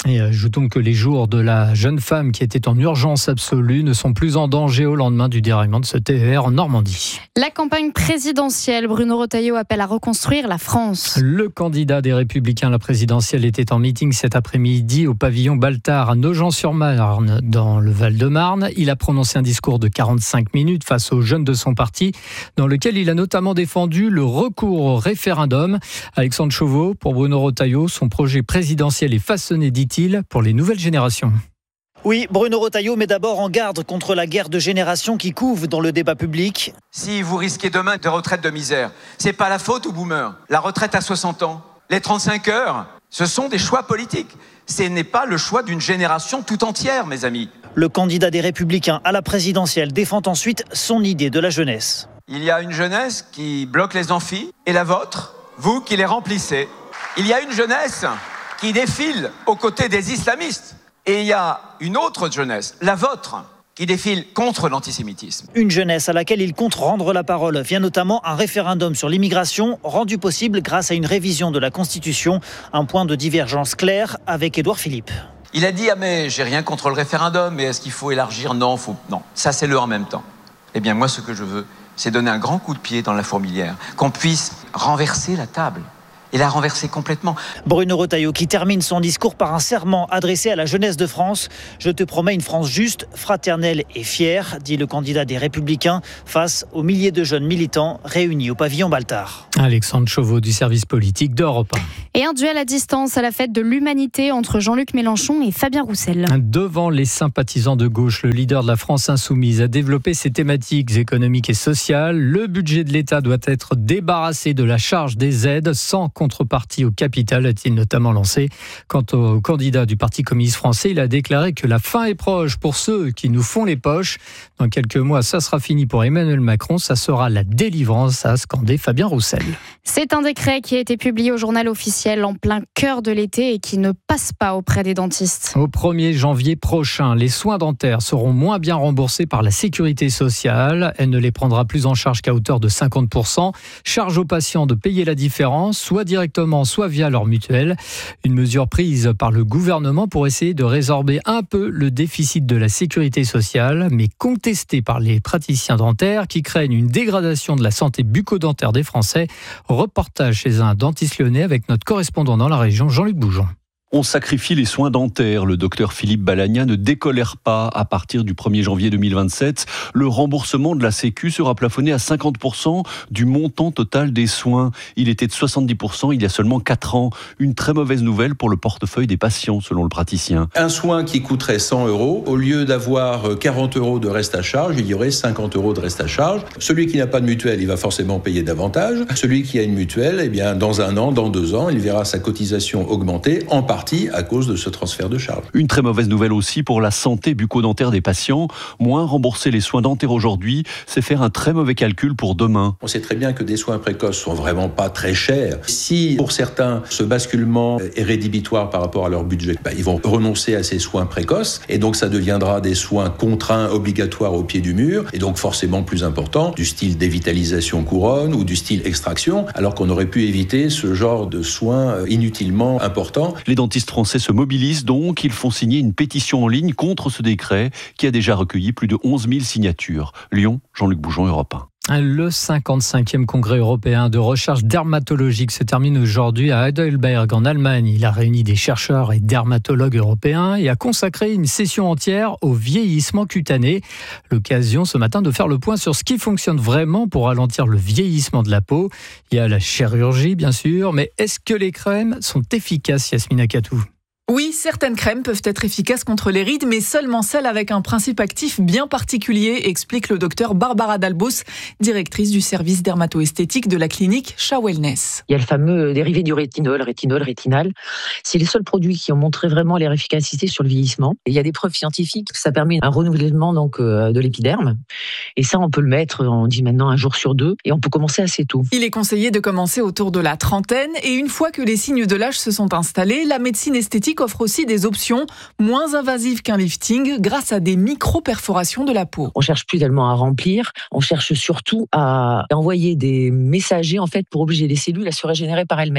Speaker 11: Et ajoutons que les jours de la jeune femme qui était en urgence absolue ne sont plus en danger au lendemain du déraillement de ce T E R en Normandie.
Speaker 2: La campagne présidentielle, Bruno Retailleau appelle à reconstruire la France.
Speaker 11: Le candidat des Républicains à la présidentielle était en meeting cet après-midi au pavillon Baltard à Nogent-sur-Marne dans le Val-de-Marne. Il a prononcé un discours de quarante-cinq minutes face aux jeunes de son parti dans lequel il a notamment défendu le recours au référendum. Alexandre Chauveau, pour Bruno Retailleau, son projet présidentiel est façonné, dit-il, pour les nouvelles générations.
Speaker 1: Oui, Bruno Retailleau met d'abord en garde contre la guerre de génération qui couve dans le débat public.
Speaker 3: Si vous risquez demain de retraite de misère, c'est pas la faute aux boomers. La retraite à soixante ans, les trente-cinq heures, ce sont des choix politiques. Ce n'est pas le choix d'une génération tout entière, mes amis.
Speaker 1: Le candidat des Républicains à la présidentielle défend ensuite son idée de la jeunesse.
Speaker 3: Il y a une jeunesse qui bloque les amphis et la vôtre, vous qui les remplissez. Il y a une jeunesse qui défile aux côtés des islamistes. Et il y a une autre jeunesse, la vôtre, qui défile contre l'antisémitisme.
Speaker 1: Une jeunesse à laquelle il compte rendre la parole vient notamment un référendum sur l'immigration rendu possible grâce à une révision de la Constitution, un point de divergence clair avec Édouard Philippe.
Speaker 3: Il a dit « Ah mais j'ai rien contre le référendum, mais est-ce qu'il faut élargir » Non, faut... non, ça c'est le en même temps. Eh bien moi ce que je veux, c'est donner un grand coup de pied dans la fourmilière, qu'on puisse renverser la table. Et la renverser complètement.
Speaker 1: Bruno Retailleau qui termine son discours par un serment adressé à la jeunesse de France. « Je te promets une France juste, fraternelle et fière », dit le candidat des Républicains face aux milliers de jeunes militants réunis au pavillon Baltard.
Speaker 11: Alexandre Chauveau du service politique d'Europe un.
Speaker 2: Et un duel à distance à la fête de l'humanité entre Jean-Luc Mélenchon et Fabien Roussel.
Speaker 11: Devant les sympathisants de gauche, le leader de la France insoumise a développé ses thématiques économiques et sociales. Le budget de l'État doit être débarrassé de la charge des aides sans contrepartie au capital, a-t-il notamment lancé. Quant au candidat du Parti communiste français, il a déclaré que la fin est proche pour ceux qui nous font les poches. Dans quelques mois, ça sera fini pour Emmanuel Macron, ça sera la délivrance, a scandé Fabien Roussel.
Speaker 2: C'est un décret qui a été publié au journal officiel en plein cœur de l'été et qui ne passe pas auprès des dentistes.
Speaker 11: Au premier janvier prochain, les soins dentaires seront moins bien remboursés par la sécurité sociale. Elle ne les prendra plus en charge qu'à hauteur de cinquante pour cent. Charge aux patients de payer la différence, soit directement, soit via leur mutuelle. Une mesure prise par le gouvernement pour essayer de résorber un peu le déficit de la sécurité sociale, mais contestée par les praticiens dentaires qui craignent une dégradation de la santé bucco-dentaire des Français. Reportage chez un dentiste lyonnais avec notre correspondant dans la région, Jean-Luc Boujon.
Speaker 4: On sacrifie les soins dentaires. Le docteur Philippe Balagna ne décolère pas. À partir du premier janvier deux mille vingt-sept, le remboursement de la Sécu sera plafonné à cinquante pour cent du montant total des soins. Il était de soixante-dix pour cent il y a seulement quatre ans. Une très mauvaise nouvelle pour le portefeuille des patients, selon le praticien.
Speaker 6: Un soin qui coûterait cent euros, au lieu d'avoir quarante euros de reste à charge, il y aurait cinquante euros de reste à charge. Celui qui n'a pas de mutuelle, il va forcément payer davantage. Celui qui a une mutuelle, eh bien, dans un an, dans deux ans, il verra sa cotisation augmenter, en partie à cause de ce transfert de charges.
Speaker 4: Une très mauvaise nouvelle aussi pour la santé bucco-dentaire des patients. Moins rembourser les soins dentaires aujourd'hui, c'est faire un très mauvais calcul pour demain.
Speaker 6: On sait très bien que des soins précoces sont vraiment pas très chers. Si pour certains, ce basculement est rédhibitoire par rapport à leur budget, bah, ils vont renoncer à ces soins précoces et donc ça deviendra des soins contraints, obligatoires au pied du mur et donc forcément plus importants, du style dévitalisation couronne ou du style extraction, alors qu'on aurait pu éviter ce genre de soins inutilement importants.
Speaker 4: Les dentistes français se mobilisent donc. Ils font signer une pétition en ligne contre ce décret qui a déjà recueilli plus de onze mille signatures. Lyon, Jean-Luc Boujon, Europe un.
Speaker 11: Le cinquante-cinquième congrès européen de recherche dermatologique se termine aujourd'hui à Heidelberg en Allemagne. Il a réuni des chercheurs et dermatologues européens et a consacré une session entière au vieillissement cutané. L'occasion ce matin de faire le point sur ce qui fonctionne vraiment pour ralentir le vieillissement de la peau. Il y a la chirurgie bien sûr, mais est-ce que les crèmes sont efficaces, Yasmina Katou ?
Speaker 14: Oui, certaines crèmes peuvent être efficaces contre les rides, mais seulement celles avec un principe actif bien particulier, explique le docteur Barbara Dalbos, directrice du service dermato-esthétique de la clinique Shah Wellness.
Speaker 19: Il y a le fameux dérivé du rétinol, rétinol, rétinal. C'est les seuls produits qui ont montré vraiment leur efficacité sur le vieillissement. Et il y a des preuves scientifiques que ça permet un renouvellement donc, euh, de l'épiderme. Et ça, on peut le mettre, on dit maintenant un jour sur deux, et on peut commencer assez tôt.
Speaker 14: Il est conseillé de commencer autour de la trentaine, et une fois que les signes de l'âge se sont installés, la médecine esthétique offre aussi des options moins invasives qu'un lifting grâce à des micro-perforations de la peau.
Speaker 19: On cherche plus tellement à remplir, on cherche surtout à envoyer des messagers en fait pour obliger les cellules à se régénérer par elles-mêmes.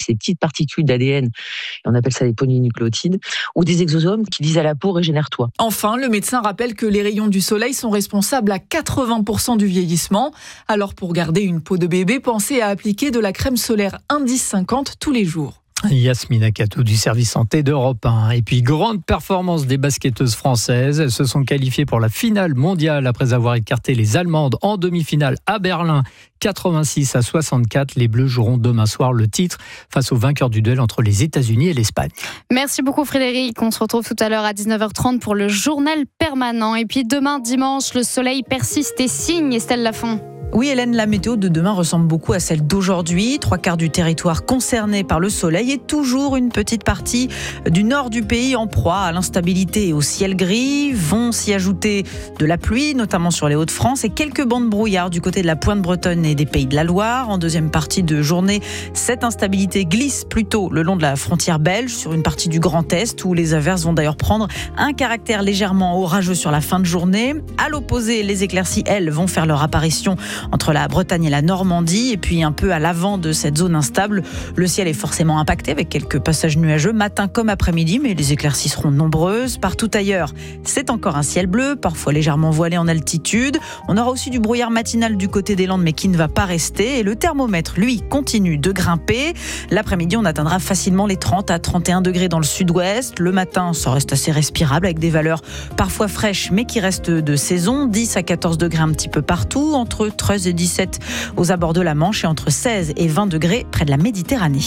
Speaker 19: ces petites particules d'A D N, on appelle ça des polynucléotides, ou des exosomes qui disent à la peau régénère-toi.
Speaker 14: Enfin, le médecin rappelle que les rayons du soleil sont responsables à quatre-vingts pour cent du vieillissement. Alors pour garder une peau de bébé, pensez à appliquer de la crème solaire Indice cinquante tous les jours.
Speaker 11: Yasmina Kato du service santé d'Europe un. Et puis, grande performance des basketteuses françaises. Elles se sont qualifiées pour la finale mondiale après avoir écarté les Allemandes en demi-finale à Berlin. quatre-vingt-six à soixante-quatre. Les Bleus joueront demain soir le titre face au vainqueur du duel entre les États-Unis et l'Espagne.
Speaker 2: Merci beaucoup Frédéric. On se retrouve tout à l'heure à dix-neuf heures trente pour le journal permanent. Et puis demain dimanche, le soleil persiste et signe. Estelle Lafont.
Speaker 5: Oui Hélène, la météo de demain ressemble beaucoup à celle d'aujourd'hui. Trois quarts du territoire concerné par le soleil et toujours une petite partie du nord du pays en proie à l'instabilité et au ciel gris. Vont s'y ajouter de la pluie, notamment sur les Hauts-de-France, et quelques bancs de brouillard du côté de la Pointe bretonne et des Pays de la Loire. En deuxième partie de journée, cette instabilité glisse plutôt le long de la frontière belge sur une partie du Grand Est où les averses vont d'ailleurs prendre un caractère légèrement orageux sur la fin de journée. À l'opposé, les éclaircies, elles, vont faire leur apparition entre la Bretagne et la Normandie, et puis un peu à l'avant de cette zone instable. Le ciel est forcément impacté avec quelques passages nuageux matin comme après-midi, mais les éclaircies seront nombreuses. Partout ailleurs, c'est encore un ciel bleu, parfois légèrement voilé en altitude. On aura aussi du brouillard matinal du côté des Landes, mais qui ne va pas rester. Et le thermomètre, lui, continue de grimper. L'après-midi, on atteindra facilement les trente à trente et un degrés dans le sud-ouest. Le matin, ça reste assez respirable avec des valeurs parfois fraîches, mais qui restent de saison. dix à quatorze degrés un petit peu partout, entre treize et dix-sept aux abords de la Manche et entre seize et vingt degrés près de la Méditerranée.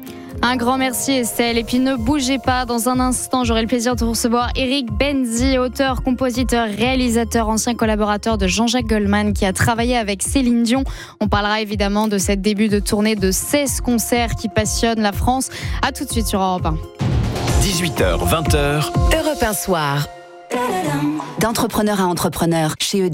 Speaker 2: Un grand merci Estelle. Et puis ne bougez pas, dans un instant j'aurai le plaisir de recevoir Eric Benzi, auteur, compositeur, réalisateur, ancien collaborateur de Jean-Jacques Goldman qui a travaillé avec Céline Dion. On parlera évidemment de cette début de tournée de seize concerts qui passionnent la France. A tout de suite sur Europe un.
Speaker 30: dix-huit heures, vingt heures.
Speaker 12: Europe un soir. D'entrepreneur à entrepreneur, chez E D F.